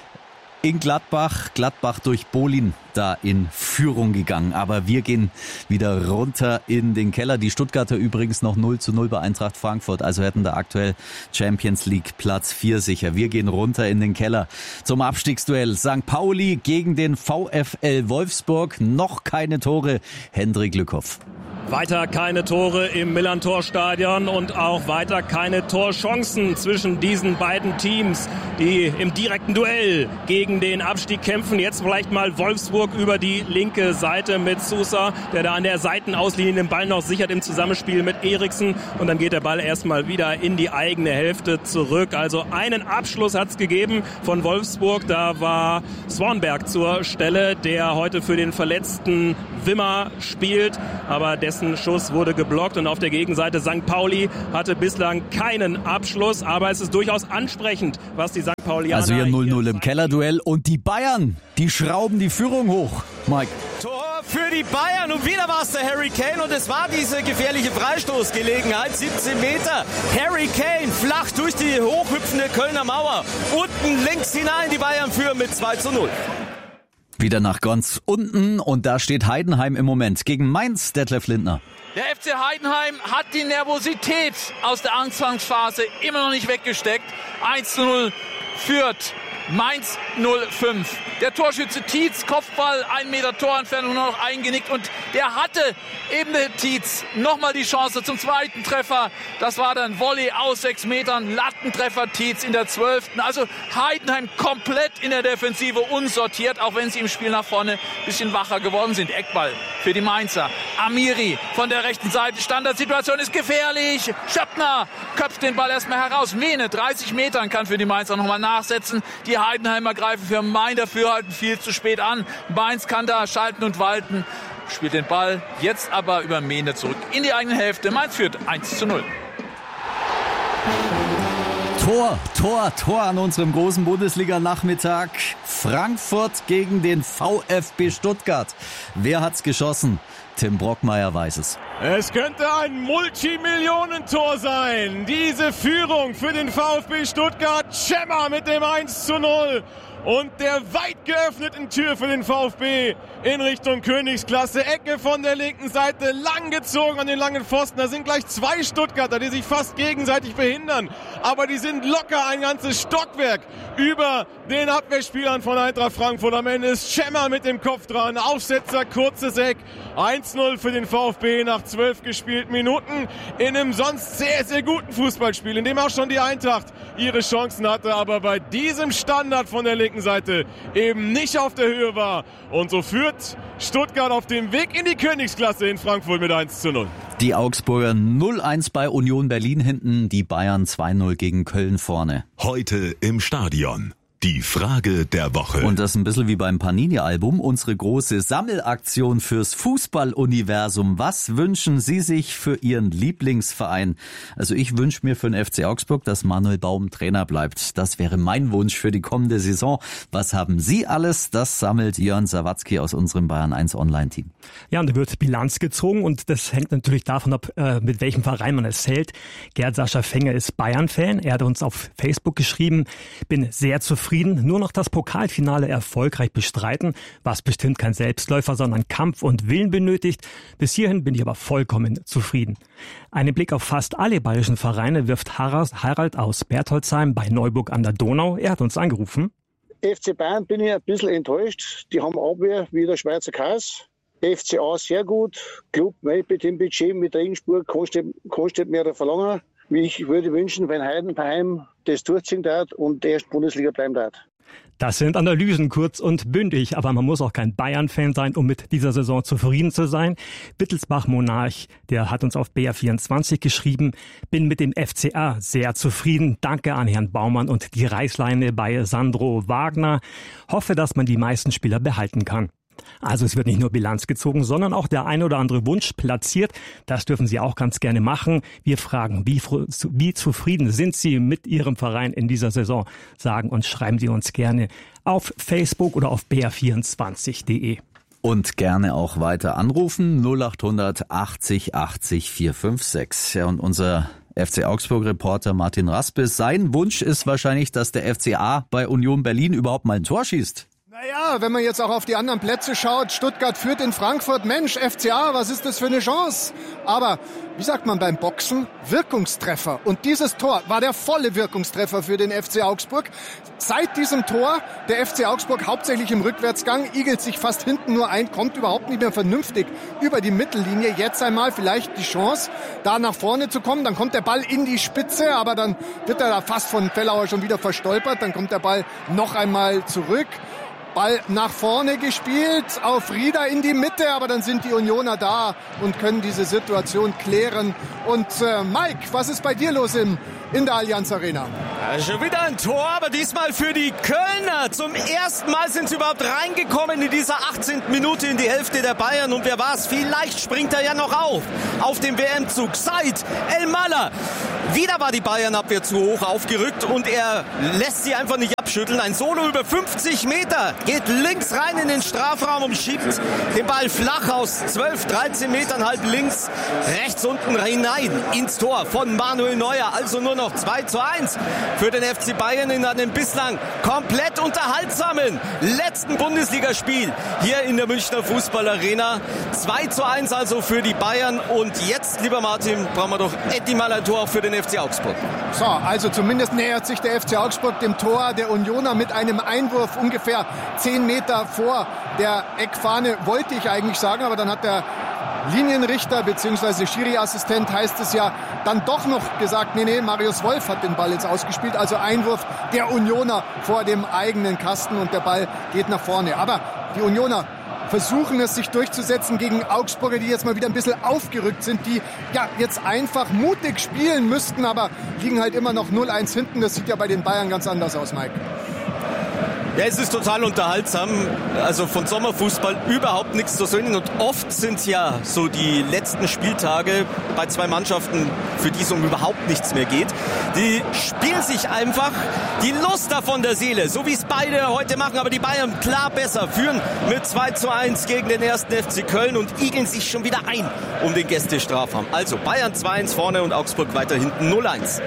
Speaker 1: in Gladbach. Gladbach durch Bolin da in Führung gegangen. Aber wir gehen wieder runter in den Keller. Die Stuttgarter übrigens noch null zu null bei Eintracht Frankfurt. Also hätten da aktuell Champions League Platz vier sicher. Wir gehen runter in den Keller zum Abstiegsduell. Sankt Pauli gegen den VfL Wolfsburg. Noch keine Tore. Hendrik Lückhoff.
Speaker 2: Weiter keine Tore im Millern-Tor-Stadion und auch weiter keine Torchancen zwischen diesen beiden Teams, die im direkten Duell gegen den Abstieg kämpfen. Jetzt vielleicht mal Wolfsburg über die linke Seite mit Sousa, der da an der Seitenauslinie den Ball noch sichert im Zusammenspiel mit Eriksen. Und dann geht der Ball erstmal wieder in die eigene Hälfte zurück. Also einen Abschluss hat es gegeben von Wolfsburg. Da war Swanberg zur Stelle, der heute für den verletzten Wimmer spielt. Aber dessen Schuss wurde geblockt und auf der Gegenseite Sankt Pauli hatte bislang keinen Abschluss, aber es ist durchaus ansprechend, was die Sankt Paulianer...
Speaker 1: Also hier null null im Kellerduell und die Bayern, die schrauben die Führung hoch. Mike.
Speaker 16: Tor für die Bayern und wieder war es der Harry Kane und es war diese gefährliche Freistoßgelegenheit, siebzehn Meter. Harry Kane flach durch die hochhüpfende Kölner Mauer, unten links hinein, die Bayern führen mit zwei zu null.
Speaker 1: Wieder nach ganz unten und da steht Heidenheim im Moment gegen Mainz, Detlef Lindner.
Speaker 22: Der F C Heidenheim hat die Nervosität aus der Anfangsphase immer noch nicht weggesteckt. eins zu null führt Mainz null fünf. Der Torschütze Tietz, Kopfball, ein Meter Torentfernung noch eingenickt und der hatte eben der Tietz nochmal die Chance zum zweiten Treffer. Das war dann Volley aus sechs Metern, Lattentreffer Tietz in der zwölften. Also Heidenheim komplett in der Defensive unsortiert, auch wenn sie im Spiel nach vorne ein bisschen wacher geworden sind. Eckball für die Mainzer. Amiri von der rechten Seite, Standardsituation ist gefährlich. Schöppner köpft den Ball erstmal heraus. Mene, dreißig Metern, kann für die Mainzer nochmal nachsetzen. Die Heidenheimer greifen für Main Dafürhalten viel zu spät an. Mainz kann da schalten und walten, spielt den Ball jetzt aber über Mene zurück in die eigene Hälfte. Mainz führt eins zu null.
Speaker 1: Tor, Tor, Tor an unserem großen Bundesliga-Nachmittag. Frankfurt gegen den VfB Stuttgart. Wer hat's geschossen? Tim Brockmeier weiß es.
Speaker 6: Es könnte ein Multimillionentor sein. Diese Führung für den VfB Stuttgart. Schemmer mit dem eins zu null. Und der weit geöffneten Tür für den VfB in Richtung Königsklasse. Ecke von der linken Seite, lang gezogen an den langen Pfosten. Da sind gleich zwei Stuttgarter, die sich fast gegenseitig behindern. Aber die sind locker ein ganzes Stockwerk über den Abwehrspielern von Eintracht Frankfurt. Am Ende ist Schemmer mit dem Kopf dran. Aufsetzer, kurzes Eck. eins zu null für den VfB nach zwölf gespielten Minuten. In einem sonst sehr, sehr guten Fußballspiel, in dem auch schon die Eintracht ihre Chancen hatte. Aber bei diesem Standard von der linken Seite eben nicht auf der Höhe war. Und so führt Stuttgart auf dem Weg in die Königsklasse in Frankfurt mit eins zu null.
Speaker 1: Die Augsburger null eins bei Union Berlin hinten, die Bayern zwei null gegen Köln vorne.
Speaker 3: Heute im Stadion. Die Frage der Woche.
Speaker 1: Und das ein bisschen wie beim Panini-Album, unsere große Sammelaktion fürs Fußballuniversum. Was wünschen Sie sich für Ihren Lieblingsverein? Also ich wünsche mir für den F C Augsburg, dass Manuel Baum Trainer bleibt. Das wäre mein Wunsch für die kommende Saison. Was haben Sie alles? Das sammelt Jörn Sawatzki aus unserem Bayern eins Online-Team.
Speaker 8: Ja, und da wird Bilanz gezogen und das hängt natürlich davon ab, mit welchem Verein man es hält. Gerd Sascha Fenger ist Bayern-Fan. Er hat uns auf Facebook geschrieben, bin sehr zufrieden. Nur noch das Pokalfinale erfolgreich bestreiten, was bestimmt kein Selbstläufer, sondern Kampf und Willen benötigt. Bis hierhin bin ich aber vollkommen zufrieden. Einen Blick auf fast alle bayerischen Vereine wirft Harald aus Bertholdsheim bei Neuburg an der Donau. Er hat uns angerufen.
Speaker 23: F C Bayern bin ich ein bisschen enttäuscht. Die haben Abwehr wie der Schweizer Kass. F C A sehr gut. Club mit dem Budget mit Regensburg kannst du mehr verlangen. Ich würde wünschen, wenn Heidenheim das durchziehen darf und erst Bundesliga bleiben darf.
Speaker 8: Das sind Analysen kurz und bündig, aber man muss auch kein Bayern-Fan sein, um mit dieser Saison zufrieden zu sein. Wittelsbach Monarch, der hat uns auf B R vierundzwanzig geschrieben, bin mit dem F C A sehr zufrieden. Danke an Herrn Baumann und die Reißleine bei Sandro Wagner. Hoffe, dass man die meisten Spieler behalten kann. Also es wird nicht nur Bilanz gezogen, sondern auch der ein oder andere Wunsch platziert. Das dürfen Sie auch ganz gerne machen. Wir fragen, wie, wie zufrieden sind Sie mit Ihrem Verein in dieser Saison? Sagen und schreiben Sie uns gerne auf Facebook oder auf b r vierundzwanzig punkt d e.
Speaker 1: Und gerne auch weiter anrufen, null acht hundert achtzig achtzig vier fünf sechs. Ja, und unser F C Augsburg-Reporter Martin Raspis, sein Wunsch ist wahrscheinlich, dass der F C A bei Union Berlin überhaupt mal ein Tor schießt.
Speaker 11: Naja, wenn man jetzt auch auf die anderen Plätze schaut, Stuttgart führt in Frankfurt, Mensch, F C A, was ist das für eine Chance? Aber, wie sagt man beim Boxen, Wirkungstreffer. Und dieses Tor war der volle Wirkungstreffer für den F C Augsburg. Seit diesem Tor, der F C Augsburg hauptsächlich im Rückwärtsgang, igelt sich fast hinten nur ein, kommt überhaupt nicht mehr vernünftig über die Mittellinie. Jetzt einmal vielleicht die Chance, da nach vorne zu kommen. Dann kommt der Ball in die Spitze, aber dann wird er da fast von Fellauer schon wieder verstolpert. Dann kommt der Ball noch einmal zurück. Ball nach vorne gespielt, auf Rieder in die Mitte, aber dann sind die Unioner da und können diese Situation klären. Und äh, Mike, was ist bei dir los im, in der Allianz Arena?
Speaker 16: Ja, schon wieder ein Tor, aber diesmal für die Kölner. Zum ersten Mal sind sie überhaupt reingekommen in dieser achtzehnten Minute in die Hälfte der Bayern. Und wer war's? Vielleicht springt er ja noch auf. Auf dem W M-Zug. Said El-Mallah. Wieder war die Bayern-Abwehr zu hoch aufgerückt und er lässt sie einfach nicht abschütteln. Ein Solo über fünfzig Meter. Geht links rein in den Strafraum und schiebt den Ball flach aus zwölf, dreizehn Metern halb links, rechts unten hinein ins Tor von Manuel Neuer. Also nur noch zwei zu eins für den F C Bayern in einem bislang komplett unterhaltsamen letzten Bundesligaspiel hier in der Münchner Fußballarena. zwei zu eins also für die Bayern. Und jetzt, lieber Martin, brauchen wir doch endlich mal ein Tor auch für den F C Augsburg.
Speaker 11: So, also zumindest nähert sich der F C Augsburg dem Tor der Unioner mit einem Einwurf ungefähr zehn Meter vor der Eckfahne, wollte ich eigentlich sagen, aber dann hat der Linienrichter bzw. Schiri-Assistent, heißt es ja, dann doch noch gesagt, nee, nee, Marius Wolf hat den Ball jetzt ausgespielt, also Einwurf der Unioner vor dem eigenen Kasten und der Ball geht nach vorne. Aber die Unioner versuchen es, sich durchzusetzen gegen Augsburger, die jetzt mal wieder ein bisschen aufgerückt sind, die ja jetzt einfach mutig spielen müssten, aber liegen halt immer noch null eins hinten. Das sieht ja bei den Bayern ganz anders aus, Mike.
Speaker 16: Ja, es ist total unterhaltsam. Also von Sommerfußball überhaupt nichts zu sehen. Und oft sind ja so die letzten Spieltage bei zwei Mannschaften, für die es um überhaupt nichts mehr geht. Die spielen sich einfach die Lust davon der Seele, so wie es beide heute machen. Aber die Bayern klar besser, führen mit zwei zu eins gegen den ersten F C Köln und igeln sich schon wieder ein um den Gästestrafraum. Also Bayern zwei eins vorne und Augsburg weiter hinten null eins.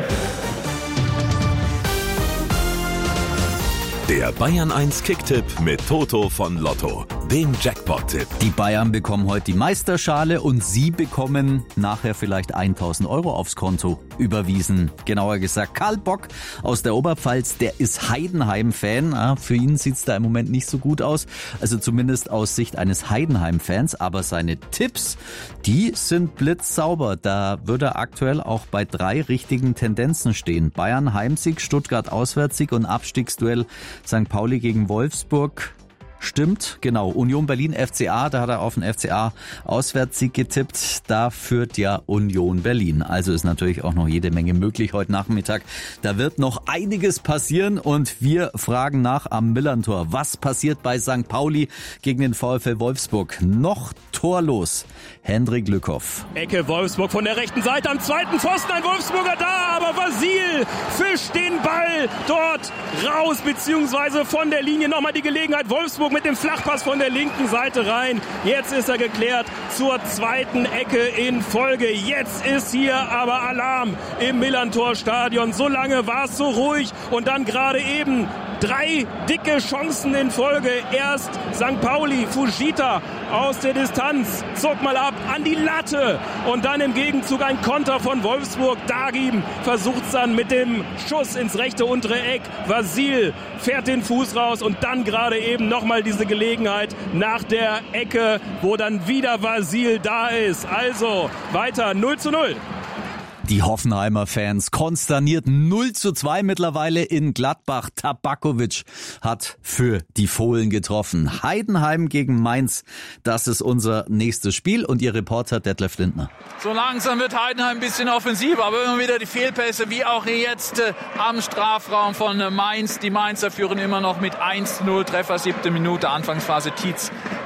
Speaker 3: Der Bayern eins Kicktipp mit Toto von Lotto, dem Jackpot-Tipp.
Speaker 1: Die Bayern bekommen heute die Meisterschale und Sie bekommen nachher vielleicht tausend Euro aufs Konto überwiesen. Genauer gesagt, Karl Bock aus der Oberpfalz, der ist Heidenheim-Fan. Für ihn sieht's da im Moment nicht so gut aus, also zumindest aus Sicht eines Heidenheim-Fans. Aber seine Tipps, die sind blitzsauber. Da würde er aktuell auch bei drei richtigen Tendenzen stehen. Bayern Heimsieg, Stuttgart Auswärtssieg und Abstiegsduell Sankt Pauli gegen Wolfsburg. Stimmt, genau. Union Berlin, F C A, da hat er auf den F C A Auswärtssieg getippt. Da führt ja Union Berlin. Also ist natürlich auch noch jede Menge möglich heute Nachmittag. Da wird noch einiges passieren und wir fragen nach am Millerntor. Was passiert bei Sankt Pauli gegen den VfL Wolfsburg? Noch torlos. Hendrik Lückhoff.
Speaker 2: Ecke Wolfsburg von der rechten Seite am zweiten Pfosten. Ein Wolfsburger da, aber Vasil fischt den Ball dort raus, beziehungsweise von der Linie nochmal die Gelegenheit. Wolfsburg mit dem Flachpass von der linken Seite rein. Jetzt ist er geklärt zur zweiten Ecke in Folge. Jetzt ist hier aber Alarm im Millerntor-Stadion. So lange war es so ruhig und dann gerade eben drei dicke Chancen in Folge. Erst Sankt Pauli, Fujita aus der Distanz, zog mal ab an die Latte und dann im Gegenzug ein Konter von Wolfsburg. Dagim versucht es dann mit dem Schuss ins rechte untere Eck. Vasil fährt den Fuß raus und dann gerade eben nochmal diese Gelegenheit nach der Ecke, wo dann wieder Vasil da ist. Also weiter null zu null.
Speaker 1: Die Hoffenheimer Fans konsterniert null zu zwei mittlerweile in Gladbach. Tabakovic hat für die Fohlen getroffen. Heidenheim gegen Mainz, das ist unser nächstes Spiel und Ihr Reporter Detlef Lindner.
Speaker 22: So langsam wird Heidenheim ein bisschen offensiver, aber immer wieder die Fehlpässe, wie auch jetzt äh, am Strafraum von äh, Mainz. Die Mainzer führen immer noch mit eins zu null, Treffer siebte Minute, Anfangsphase Tietz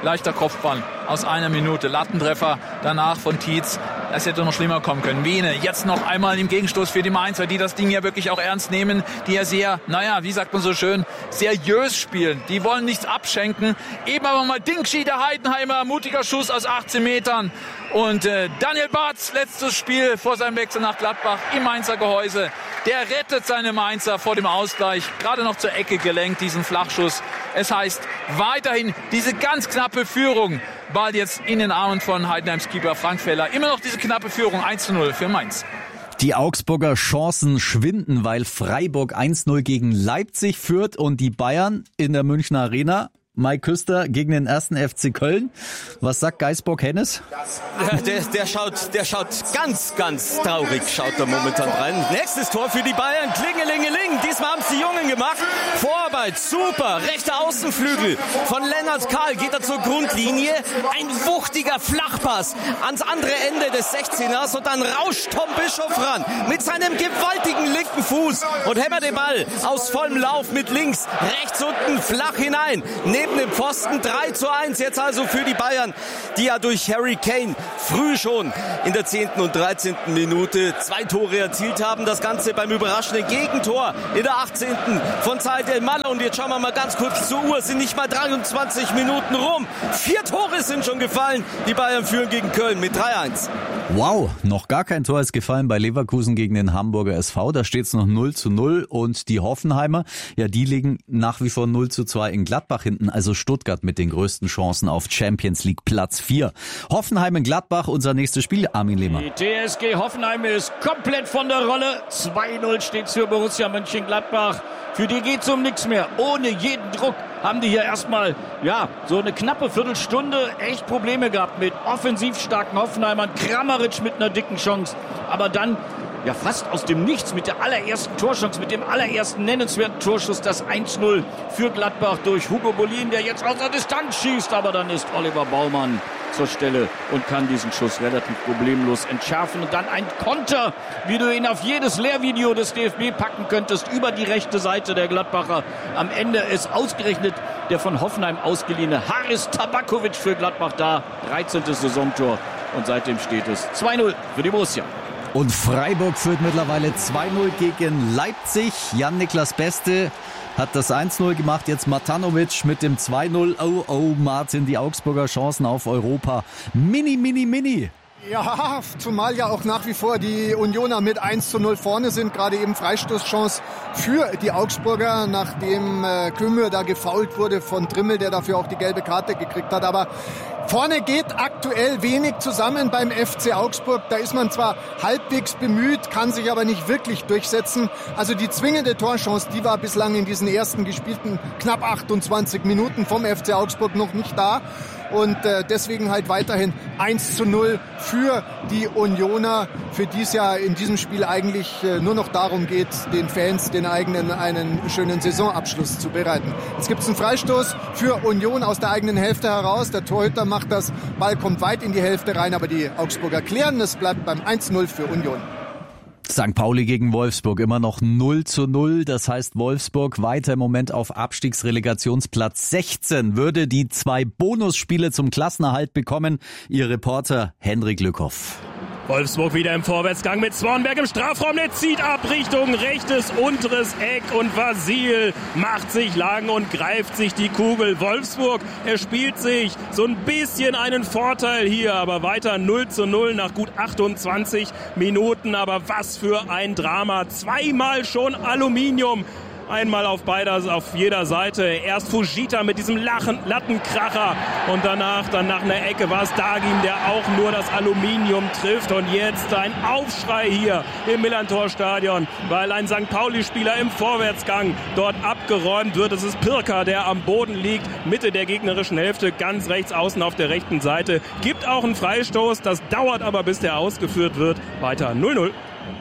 Speaker 22: Leichter Kopfball aus einer Minute. Lattentreffer danach von Tietz. Das hätte noch schlimmer kommen können. Wiene jetzt noch einmal im Gegenstoß für die Mainzer, die das Ding ja wirklich auch ernst nehmen, die ja sehr, naja, wie sagt man so schön, seriös spielen. Die wollen nichts abschenken. Eben aber mal Dingschi, der Heidenheimer, mutiger Schuss aus achtzehn Metern. Und äh, Daniel Bartz, letztes Spiel vor seinem Wechsel nach Gladbach im Mainzer Gehäuse. Der rettet seine Mainzer vor dem Ausgleich. Gerade noch zur Ecke gelenkt, diesen Flachschuss. Es heißt weiterhin diese ganz knappe Führung. Ball jetzt in den Armen von Heidenheims Keeper Frank Feller. Immer noch diese knappe Führung, eins zu null für Mainz.
Speaker 1: Die Augsburger Chancen schwinden, weil Freiburg eins null gegen Leipzig führt und die Bayern in der Münchner Arena. Mike Küster gegen den ersten F C Köln. Was sagt Geisbock-Hennes?
Speaker 16: Der, der, der, schaut, der schaut ganz, ganz traurig, schaut er momentan rein. Nächstes Tor für die Bayern. Klingelingeling. Diesmal haben es die Jungen gemacht. Vorarbeit, super. Rechter Außenflügel von Lennart Kahl geht er zur Grundlinie. Ein wuchtiger Flachpass ans andere Ende des sechzehners und dann rauscht Tom Bischof ran mit seinem gewaltigen linken Fuß und hämmert den Ball aus vollem Lauf mit links, rechts unten flach hinein. Neben dem Pfosten drei zu eins jetzt also für die Bayern, die ja durch Harry Kane früh schon in der zehnten und dreizehnten Minute zwei Tore erzielt haben. Das Ganze beim überraschenden Gegentor in der achtzehnten von Said El-Mallah. Und jetzt schauen wir mal ganz kurz zur Uhr. Es sind nicht mal dreiundzwanzig Minuten rum. Vier Tore sind schon gefallen. Die Bayern führen gegen Köln mit drei eins.
Speaker 1: Wow, noch gar kein Tor ist gefallen bei Leverkusen gegen den Hamburger S V. Da steht es noch null zu null. Und die Hoffenheimer, ja, die liegen nach wie vor null zu zwei in Gladbach hinten. Also Stuttgart mit den größten Chancen auf Champions League Platz vier. Hoffenheim in Gladbach, unser nächstes Spiel. Armin Lehmann.
Speaker 7: Die T S G Hoffenheim ist komplett von der Rolle. zwei null steht's für Borussia Mönchengladbach. Für die geht's um nichts mehr. Ohne jeden Druck haben die hier erstmal, ja, so eine knappe Viertelstunde echt Probleme gehabt mit offensiv starken Hoffenheimern. Kramaric mit einer dicken Chance. Aber dann ja fast aus dem Nichts mit der allerersten Torchance, mit dem allerersten nennenswerten Torschuss, das eins null für Gladbach durch Hugo Bolin, der jetzt aus der Distanz schießt. Aber dann ist Oliver Baumann zur Stelle und kann diesen Schuss relativ problemlos entschärfen. Und dann ein Konter, wie du ihn auf jedes Lehrvideo des D F B packen könntest, über die rechte Seite der Gladbacher. Am Ende ist ausgerechnet der von Hoffenheim ausgeliehene Haris Tabakovic für Gladbach da. dreizehntes Saisontor und seitdem steht es zwei null für die Borussia.
Speaker 1: Und Freiburg führt mittlerweile zwei null gegen Leipzig. Jan-Niklas Beste hat das eins null gemacht. Jetzt Matanovic mit dem zwei null. Oh, oh, Martin, die Augsburger Chancen auf Europa. Mini, mini, mini.
Speaker 11: Ja, zumal ja auch nach wie vor die Unioner mit eins zu null vorne sind. Gerade eben Freistoßchance für die Augsburger, nachdem äh, Kümmer da gefoult wurde von Trimmel, der dafür auch die gelbe Karte gekriegt hat. Aber vorne geht aktuell wenig zusammen beim F C Augsburg. Da ist man zwar halbwegs bemüht, kann sich aber nicht wirklich durchsetzen. Also die zwingende Torchance, die war bislang in diesen ersten gespielten knapp achtundzwanzig Minuten vom F C Augsburg noch nicht da. Und äh, deswegen halt weiterhin eins zu null für die Unioner, für die es ja in diesem Spiel eigentlich äh, nur noch darum geht, den Fans den eigenen einen schönen Saisonabschluss zu bereiten. Jetzt gibt es einen Freistoß für Union aus der eigenen Hälfte heraus. Der Torhüter macht das, Ball kommt weit in die Hälfte rein, aber die Augsburger klären. Es bleibt beim eins null für Union.
Speaker 1: Sankt Pauli gegen Wolfsburg, immer noch null zu null. Das heißt, Wolfsburg weiter im Moment auf Abstiegsrelegationsplatz sechzehn, würde die zwei Bonusspiele zum Klassenerhalt bekommen. Ihr Reporter Henrik Lückhoff.
Speaker 2: Wolfsburg wieder im Vorwärtsgang mit Swanberg im Strafraum. Der zieht ab Richtung rechtes unteres Eck und Vasil macht sich lang und greift sich die Kugel. Wolfsburg, er spielt sich so ein bisschen einen Vorteil hier, aber weiter null zu null nach gut achtundzwanzig Minuten. Aber was für ein Drama. Zweimal schon Aluminium. Einmal auf beider, auf jeder Seite. Erst Fujita mit diesem Lachen, Lattenkracher und danach, dann nach einer Ecke war es Dagim, der auch nur das Aluminium trifft. Und jetzt ein Aufschrei hier im Millantor-Stadion, weil ein Sankt Pauli-Spieler im Vorwärtsgang dort abgeräumt wird. Es ist Pirker, der am Boden liegt, Mitte der gegnerischen Hälfte, ganz rechts außen auf der rechten Seite. Gibt auch einen Freistoß, das dauert aber, bis der ausgeführt wird. Weiter null null.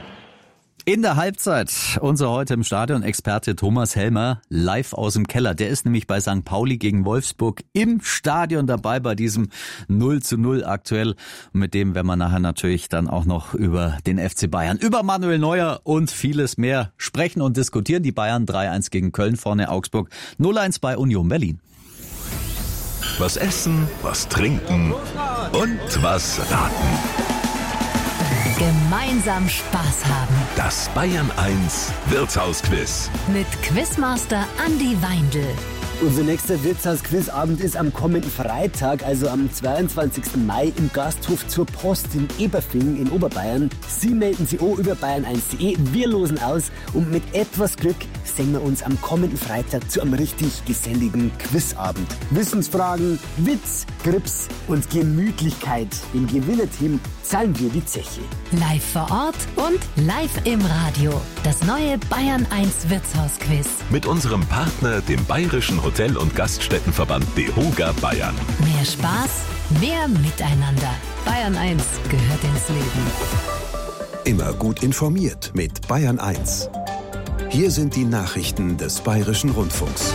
Speaker 1: In der Halbzeit unser heute im Stadion Experte Thomas Helmer live aus dem Keller. Der ist nämlich bei Sankt Pauli gegen Wolfsburg im Stadion dabei bei diesem null zu null aktuell. Und mit dem werden wir nachher natürlich dann auch noch über den F C Bayern, über Manuel Neuer und vieles mehr sprechen und diskutieren. Die Bayern drei eins gegen Köln, vorne Augsburg null eins bei Union Berlin.
Speaker 3: was essen, was trinken und was raten.
Speaker 9: Gemeinsam Spaß haben.
Speaker 3: Das Bayern eins Wirtshausquiz.
Speaker 9: Mit Quizmaster Andi Weindl.
Speaker 10: Unser nächster Wirtshaus-Quizabend ist am kommenden Freitag, also am zweiundzwanzigsten Mai im Gasthof zur Post in Eberfing in Oberbayern. Sie melden sich auch über bayern eins punkt de, wir losen aus und mit etwas Glück sehen wir uns am kommenden Freitag zu einem richtig geselligen Quizabend. Wissensfragen, Witz, Grips und Gemütlichkeit. Im Gewinnerteam zahlen wir die Zeche.
Speaker 9: Live vor Ort und live im Radio. Das neue Bayern eins Wirtshaus-Quiz.
Speaker 3: Mit unserem Partner, dem Bayerischen Hotel- und Gaststättenverband DEHOGA Bayern.
Speaker 9: Mehr Spaß, mehr Miteinander. Bayern eins gehört ins Leben.
Speaker 14: Immer gut informiert mit Bayern eins. Hier sind die Nachrichten des Bayerischen Rundfunks.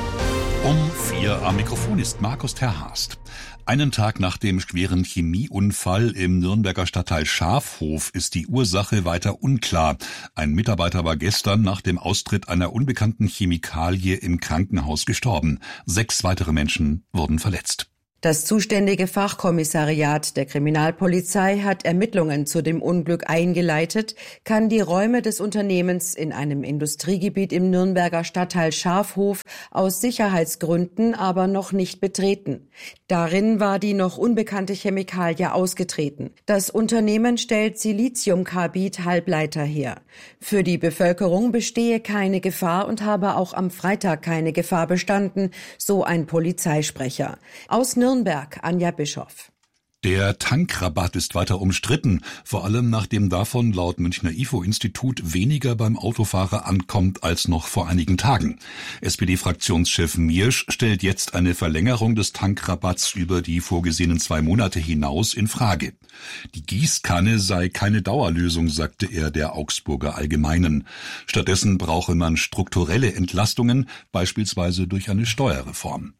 Speaker 24: Um vier am Mikrofon ist Markus Terhast. Einen Tag nach dem schweren Chemieunfall im Nürnberger Stadtteil Schafhof ist die Ursache weiter unklar. Ein Mitarbeiter war gestern nach dem Austritt einer unbekannten Chemikalie im Krankenhaus gestorben. Sechs weitere Menschen wurden verletzt.
Speaker 25: Das zuständige Fachkommissariat der Kriminalpolizei hat Ermittlungen zu dem Unglück eingeleitet, kann die Räume des Unternehmens in einem Industriegebiet im Nürnberger Stadtteil Schafhof aus Sicherheitsgründen aber noch nicht betreten. Darin war die noch unbekannte Chemikalie ausgetreten. Das Unternehmen stellt Siliziumkarbid-Halbleiter her. Für die Bevölkerung bestehe keine Gefahr und habe auch am Freitag keine Gefahr bestanden, so ein Polizeisprecher. Aus Nürnberg, Anja Bischoff.
Speaker 24: Der Tankrabatt ist weiter umstritten, vor allem nachdem davon laut Münchner I F O-Institut weniger beim Autofahrer ankommt als noch vor einigen Tagen. S P D-Fraktionschef Miersch stellt jetzt eine Verlängerung des Tankrabatts über die vorgesehenen zwei Monate hinaus in Frage. Die Gießkanne sei keine Dauerlösung, sagte er der Augsburger Allgemeinen. Stattdessen brauche man strukturelle Entlastungen, beispielsweise durch eine Steuerreform.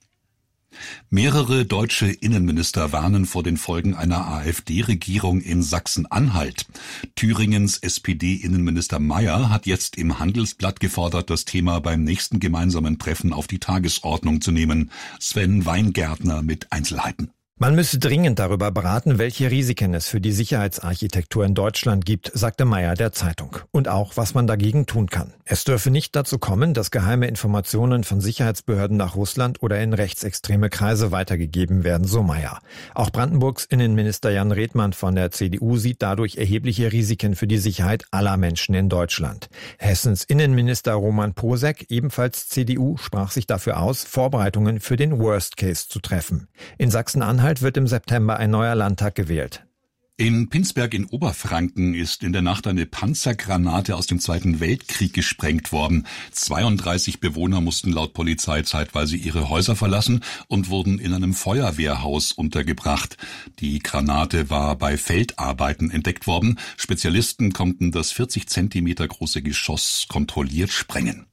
Speaker 24: Mehrere deutsche Innenminister warnen vor den Folgen einer AfD-Regierung in Sachsen-Anhalt. Thüringens S P D-Innenminister Mayer hat jetzt im Handelsblatt gefordert, das Thema beim nächsten gemeinsamen Treffen auf die Tagesordnung zu nehmen. Sven Weingärtner mit Einzelheiten.
Speaker 26: Man müsse dringend darüber beraten, welche Risiken es für die Sicherheitsarchitektur in Deutschland gibt, sagte Mayer der Zeitung. Und auch, was man dagegen tun kann. Es dürfe nicht dazu kommen, dass geheime Informationen von Sicherheitsbehörden nach Russland oder in rechtsextreme Kreise weitergegeben werden, so Mayer. Auch Brandenburgs Innenminister Jan Redmann von der C D U sieht dadurch erhebliche Risiken für die Sicherheit aller Menschen in Deutschland. Hessens Innenminister Roman Posek, ebenfalls C D U, sprach sich dafür aus, Vorbereitungen für den Worst Case zu treffen. In Sachsen-Anhalt wird im September ein neuer Landtag gewählt.
Speaker 24: In Pinsberg in Oberfranken ist in der Nacht eine Panzergranate aus dem Zweiten Weltkrieg gesprengt worden. zweiunddreißig Bewohner mussten laut Polizei zeitweise ihre Häuser verlassen und wurden in einem Feuerwehrhaus untergebracht. Die Granate war bei Feldarbeiten entdeckt worden. Spezialisten konnten das vierzig Zentimeter große Geschoss kontrolliert sprengen.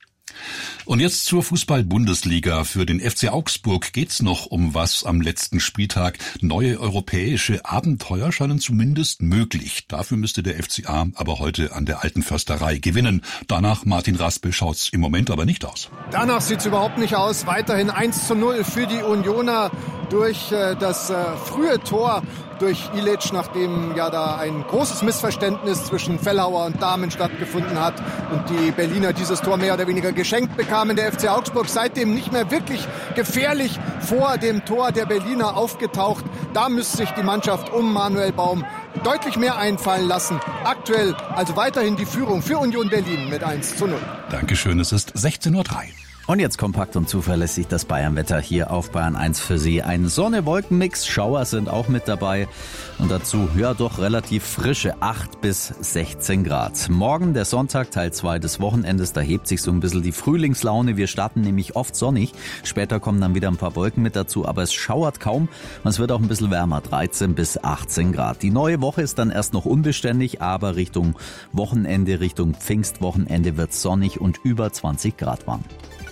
Speaker 24: Und jetzt zur Fußball-Bundesliga. Für den F C Augsburg geht's noch um was am letzten Spieltag. Neue europäische Abenteuer scheinen zumindest möglich. Dafür müsste der F C A aber heute an der Alten Försterei gewinnen. Danach, Martin Raspel, schaut's im Moment aber nicht aus.
Speaker 11: Danach sieht's überhaupt nicht aus. Weiterhin eins zu null für die Unioner durch äh, das äh, frühe Tor durch Ilic, nachdem ja da ein großes Missverständnis zwischen Fellhauer und Dahmen stattgefunden hat und die Berliner dieses Tor mehr oder weniger geschenkt bekamen. Der F C Augsburg seitdem nicht mehr wirklich gefährlich vor dem Tor der Berliner aufgetaucht. Da müsste sich die Mannschaft um Manuel Baum deutlich mehr einfallen lassen. Aktuell also weiterhin die Führung für Union Berlin mit eins zu null.
Speaker 24: Dankeschön, es ist sechzehn Uhr drei.
Speaker 1: Und jetzt kompakt und zuverlässig das Bayernwetter hier auf Bayern eins für Sie. Ein Sonne-Wolken-Mix, Schauer sind auch mit dabei und dazu, ja doch relativ frische acht bis sechzehn Grad. Morgen der Sonntag, Teil zwei des Wochenendes, da hebt sich so ein bisschen die Frühlingslaune. Wir starten nämlich oft sonnig, später kommen dann wieder ein paar Wolken mit dazu, aber es schauert kaum und es wird auch ein bisschen wärmer, dreizehn bis achtzehn Grad. Die neue Woche ist dann erst noch unbeständig, aber Richtung Wochenende, Richtung Pfingstwochenende wird es sonnig und über zwanzig Grad warm.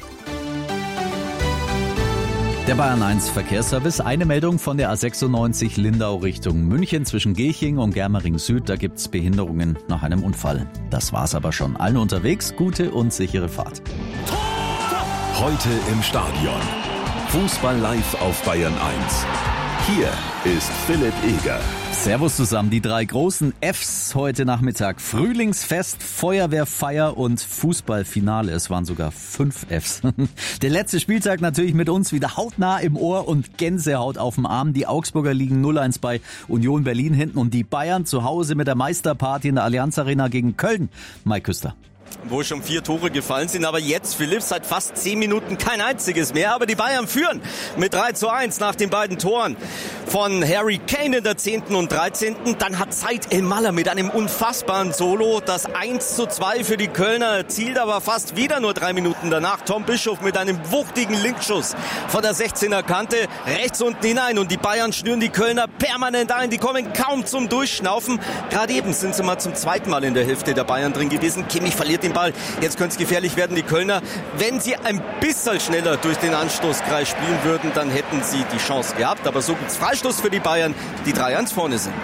Speaker 1: Der Bayern eins Verkehrsservice. Eine Meldung von der A sechsundneunzig Lindau Richtung München zwischen Gilching und Germering Süd. Da gibt's Behinderungen nach einem Unfall. Das war's aber schon. Allen unterwegs, gute und sichere Fahrt.
Speaker 3: Heute im Stadion. Fußball live auf Bayern eins. Hier ist Philipp Eger.
Speaker 1: Servus zusammen, die drei großen Fs heute Nachmittag. Frühlingsfest, Feuerwehrfeier und Fußballfinale. Es waren sogar fünf Fs. Der letzte Spieltag natürlich mit uns wieder hautnah im Ohr und Gänsehaut auf dem Arm. Die Augsburger liegen null eins bei Union Berlin hinten und die Bayern zu Hause mit der Meisterparty in der Allianz Arena gegen Köln. Mike Küster.
Speaker 16: Wo schon vier Tore gefallen sind, aber jetzt Philipp seit fast zehn Minuten kein einziges mehr. Aber die Bayern führen mit drei zu eins nach den beiden Toren von Harry Kane in der zehnten und dreizehnten Dann hat Said El-Mallah mit einem unfassbaren Solo das eins zu zwei für die Kölner erzielt, aber fast wieder nur drei Minuten danach Tom Bischof mit einem wuchtigen Linkschuss von der sechzehner Kante rechts unten hinein und die Bayern schnüren die Kölner permanent ein. Die kommen kaum zum Durchschnaufen. Gerade eben sind sie mal zum zweiten Mal in der Hälfte der Bayern drin gewesen. Kimmich verliert den Ball. Jetzt könnte es gefährlich werden, die Kölner. Wenn sie ein bisschen schneller durch den Anstoßkreis spielen würden, dann hätten sie die Chance gehabt. Aber so gibt's Freistoß für die Bayern, die drei eins vorne sind.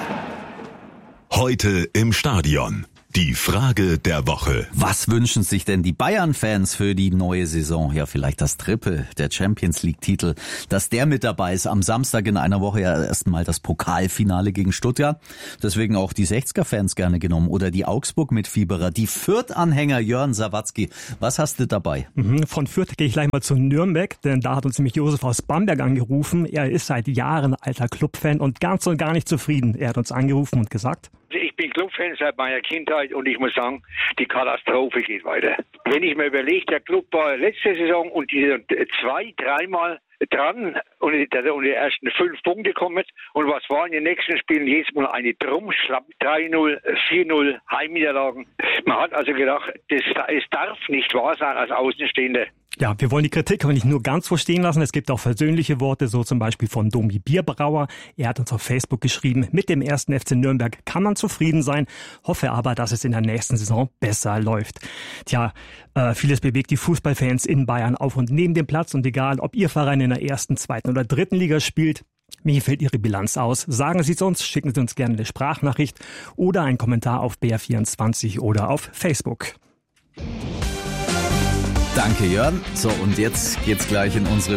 Speaker 3: Heute im Stadion. Die Frage der Woche.
Speaker 1: Was wünschen sich denn die Bayern-Fans für die neue Saison? Ja, vielleicht das Triple, der Champions-League-Titel, dass der mit dabei ist. Am Samstag in einer Woche ja erstmal das Pokalfinale gegen Stuttgart. Deswegen auch die sechziger-Fans gerne genommen. Oder die Augsburg-Mitfieberer, die Fürth-Anhänger Jörn Sawatzki. Was hast du dabei?
Speaker 8: Von Fürth gehe ich gleich mal zu Nürnberg, denn da hat uns nämlich Josef aus Bamberg angerufen. Er ist seit Jahren alter Clubfan und ganz und gar nicht zufrieden. Er hat uns angerufen und gesagt:
Speaker 12: Ich bin Clubfan seit meiner Kindheit und ich muss sagen, die Katastrophe geht weiter. Wenn ich mir überlege, der Club war letzte Saison und die zwei, dreimal dran und in die ersten fünf Punkte kommen. Und was war in den nächsten Spielen? Jedes Mal eine Drumschlapp, drei null, vier null, Heimniederlagen. Man hat also gedacht, das, es darf nicht wahr sein als Außenstehender.
Speaker 8: Ja, wir wollen die Kritik aber nicht nur ganz so stehen lassen. Es gibt auch versöhnliche Worte, so zum Beispiel von Domi Bierbrauer. Er hat uns auf Facebook geschrieben, mit dem ersten F C Nürnberg kann man zufrieden sein, hoffe aber, dass es in der nächsten Saison besser läuft. Tja, äh, vieles bewegt die Fußballfans in Bayern auf und neben dem Platz und egal, ob Ihr Verein in der ersten, zweiten oder dritten Liga spielt, mir fällt Ihre Bilanz aus. Sagen Sie es uns, schicken Sie uns gerne eine Sprachnachricht oder einen Kommentar auf B R vierundzwanzig oder auf Facebook.
Speaker 1: Danke, Jörn. So, und jetzt geht's gleich in unsere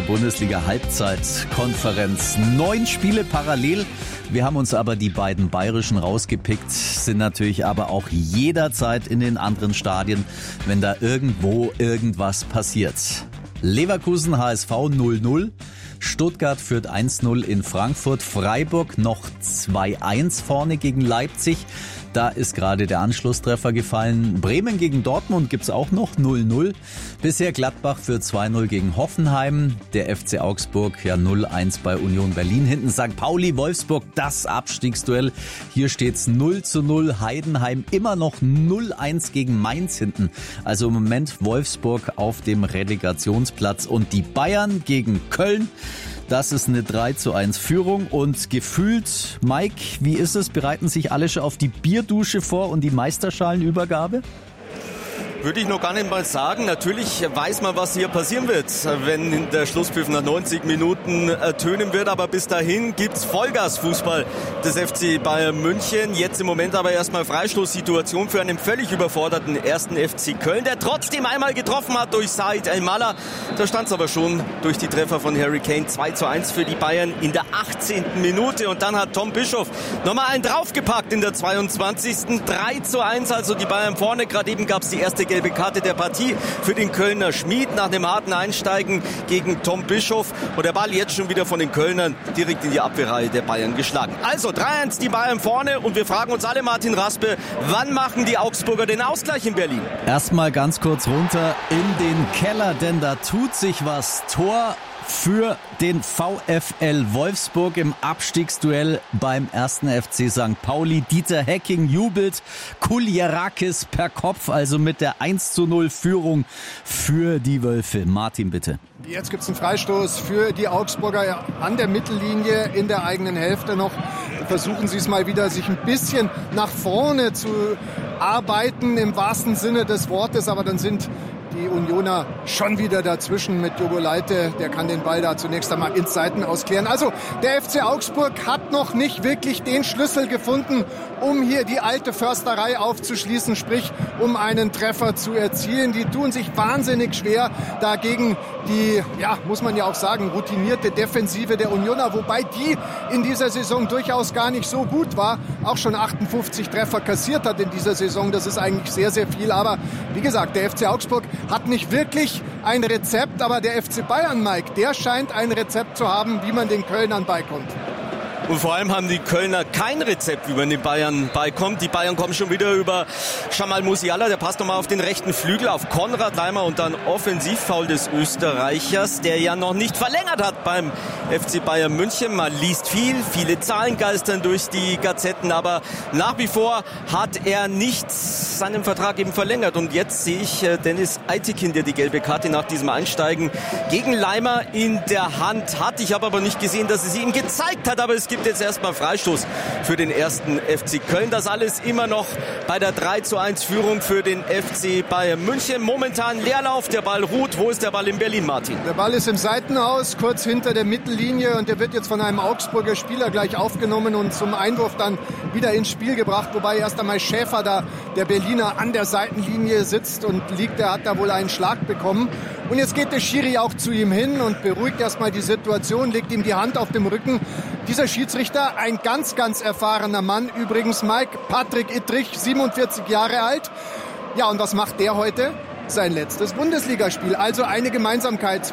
Speaker 1: Bundesliga-Halbzeitkonferenz. Neun Spiele parallel. Wir haben uns aber die beiden bayerischen rausgepickt, sind natürlich aber auch jederzeit in den anderen Stadien, wenn da irgendwo irgendwas passiert. Leverkusen H S V null null. Stuttgart führt eins null in Frankfurt. Freiburg noch zwei eins vorne gegen Leipzig. Da ist gerade der Anschlusstreffer gefallen. Bremen gegen Dortmund gibt's auch noch null null. Bisher Gladbach für zwei null gegen Hoffenheim. Der F C Augsburg ja null eins bei Union Berlin. Hinten Sankt Pauli, Wolfsburg, das Abstiegsduell. Hier steht's null zu null. Heidenheim immer noch null eins gegen Mainz hinten. Also im Moment Wolfsburg auf dem Relegationsplatz. Und die Bayern gegen Köln. Das ist eine drei zu eins Führung und gefühlt, Mike, wie ist es? Bereiten sich alle schon auf die Bierdusche vor und die Meisterschalenübergabe?
Speaker 16: Würde ich noch gar nicht mal sagen. Natürlich weiß man, was hier passieren wird, wenn der Schlusspfiff nach neunzig Minuten ertönen wird. Aber bis dahin gibt's Vollgasfußball des F C Bayern München. Jetzt im Moment aber erstmal Freistoßsituation für einen völlig überforderten ersten F C Köln, der trotzdem einmal getroffen hat durch Said El-Mallah. Da stand's aber schon durch die Treffer von Harry Kane zwei zu eins für die Bayern in der achtzehnten Minute. Und dann hat Tom Bischof nochmal einen draufgepackt in der zweiundzwanzigsten drei zu eins, also die Bayern vorne. Gerade eben gab's die erste gelbe Karte der Partie für den Kölner Schmied nach dem harten Einsteigen gegen Tom Bischof. Und der Ball jetzt schon wieder von den Kölnern direkt in die Abwehrreihe der Bayern geschlagen. Also drei eins die Bayern vorne und wir fragen uns alle, Martin Raspe, wann machen die Augsburger den Ausgleich in Berlin?
Speaker 1: Erstmal ganz kurz runter in den Keller, denn da tut sich was. Tor für den VfL Wolfsburg im Abstiegsduell beim ersten F C Sankt Pauli. Dieter Hecking jubelt, Kulierakis per Kopf, also mit der eins zu null Führung für die Wölfe. Martin, bitte.
Speaker 11: Jetzt gibt es einen Freistoß für die Augsburger an der Mittellinie in der eigenen Hälfte noch. Versuchen sie es mal wieder, sich ein bisschen nach vorne zu arbeiten im wahrsten Sinne des Wortes, aber dann sind die Unioner schon wieder dazwischen mit Jogo Leite. Der kann den Ball da zunächst einmal ins Seitenaus klären. Also der F C Augsburg hat noch nicht wirklich den Schlüssel gefunden, um hier die alte Försterei aufzuschließen, sprich um einen Treffer zu erzielen. Die tun sich wahnsinnig schwer dagegen die, ja, muss man ja auch sagen, routinierte Defensive der Unioner, wobei die in dieser Saison durchaus gar nicht so gut war, auch schon achtundfünfzig Treffer kassiert hat in dieser Saison. Das ist eigentlich sehr, sehr viel. Aber wie gesagt, der F C Augsburg hat nicht wirklich ein Rezept, aber der F C Bayern, Mike, der scheint ein Rezept zu haben, wie man den Kölnern beikommt.
Speaker 16: Und vor allem haben die Kölner kein Rezept, wie man den Bayern beikommt. Die Bayern kommen schon wieder über Jamal Musiala, der passt nochmal auf den rechten Flügel, auf Konrad Leimer und dann Offensivfoul des Österreichers, der ja noch nicht verlängert hat beim F C Bayern München. Man liest viel, viele Zahlen geistern durch die Gazetten, aber nach wie vor hat er nicht seinen Vertrag eben verlängert. Und jetzt sehe ich Dennis Eitekin, der die gelbe Karte nach diesem Einsteigen gegen Leimer in der Hand hat. Ich habe aber nicht gesehen, dass er sie ihm gezeigt hat, aber es gibt gibt jetzt erstmal Freistoß für den ersten F C Köln. Das alles immer noch bei der drei zu eins Führung für den F C Bayern München. Momentan Leerlauf, der Ball ruht. Wo ist der Ball in Berlin, Martin?
Speaker 11: Der Ball ist im Seitenhaus, kurz hinter der Mittellinie und der wird jetzt von einem Augsburger Spieler gleich aufgenommen und zum Einwurf dann wieder ins Spiel gebracht. Wobei erst einmal Schäfer da, der Berliner, an der Seitenlinie sitzt und liegt. Der hat da wohl einen Schlag bekommen. Und jetzt geht der Schiri auch zu ihm hin und beruhigt erstmal die Situation, legt ihm die Hand auf dem Rücken. Dieser Schiedsrichter, ein ganz, ganz erfahrener Mann. Übrigens Mike, Patrick Ittrich, siebenundvierzig Jahre alt. Ja, und was macht der heute? Sein letztes Bundesligaspiel. Also eine Gemeinsamkeit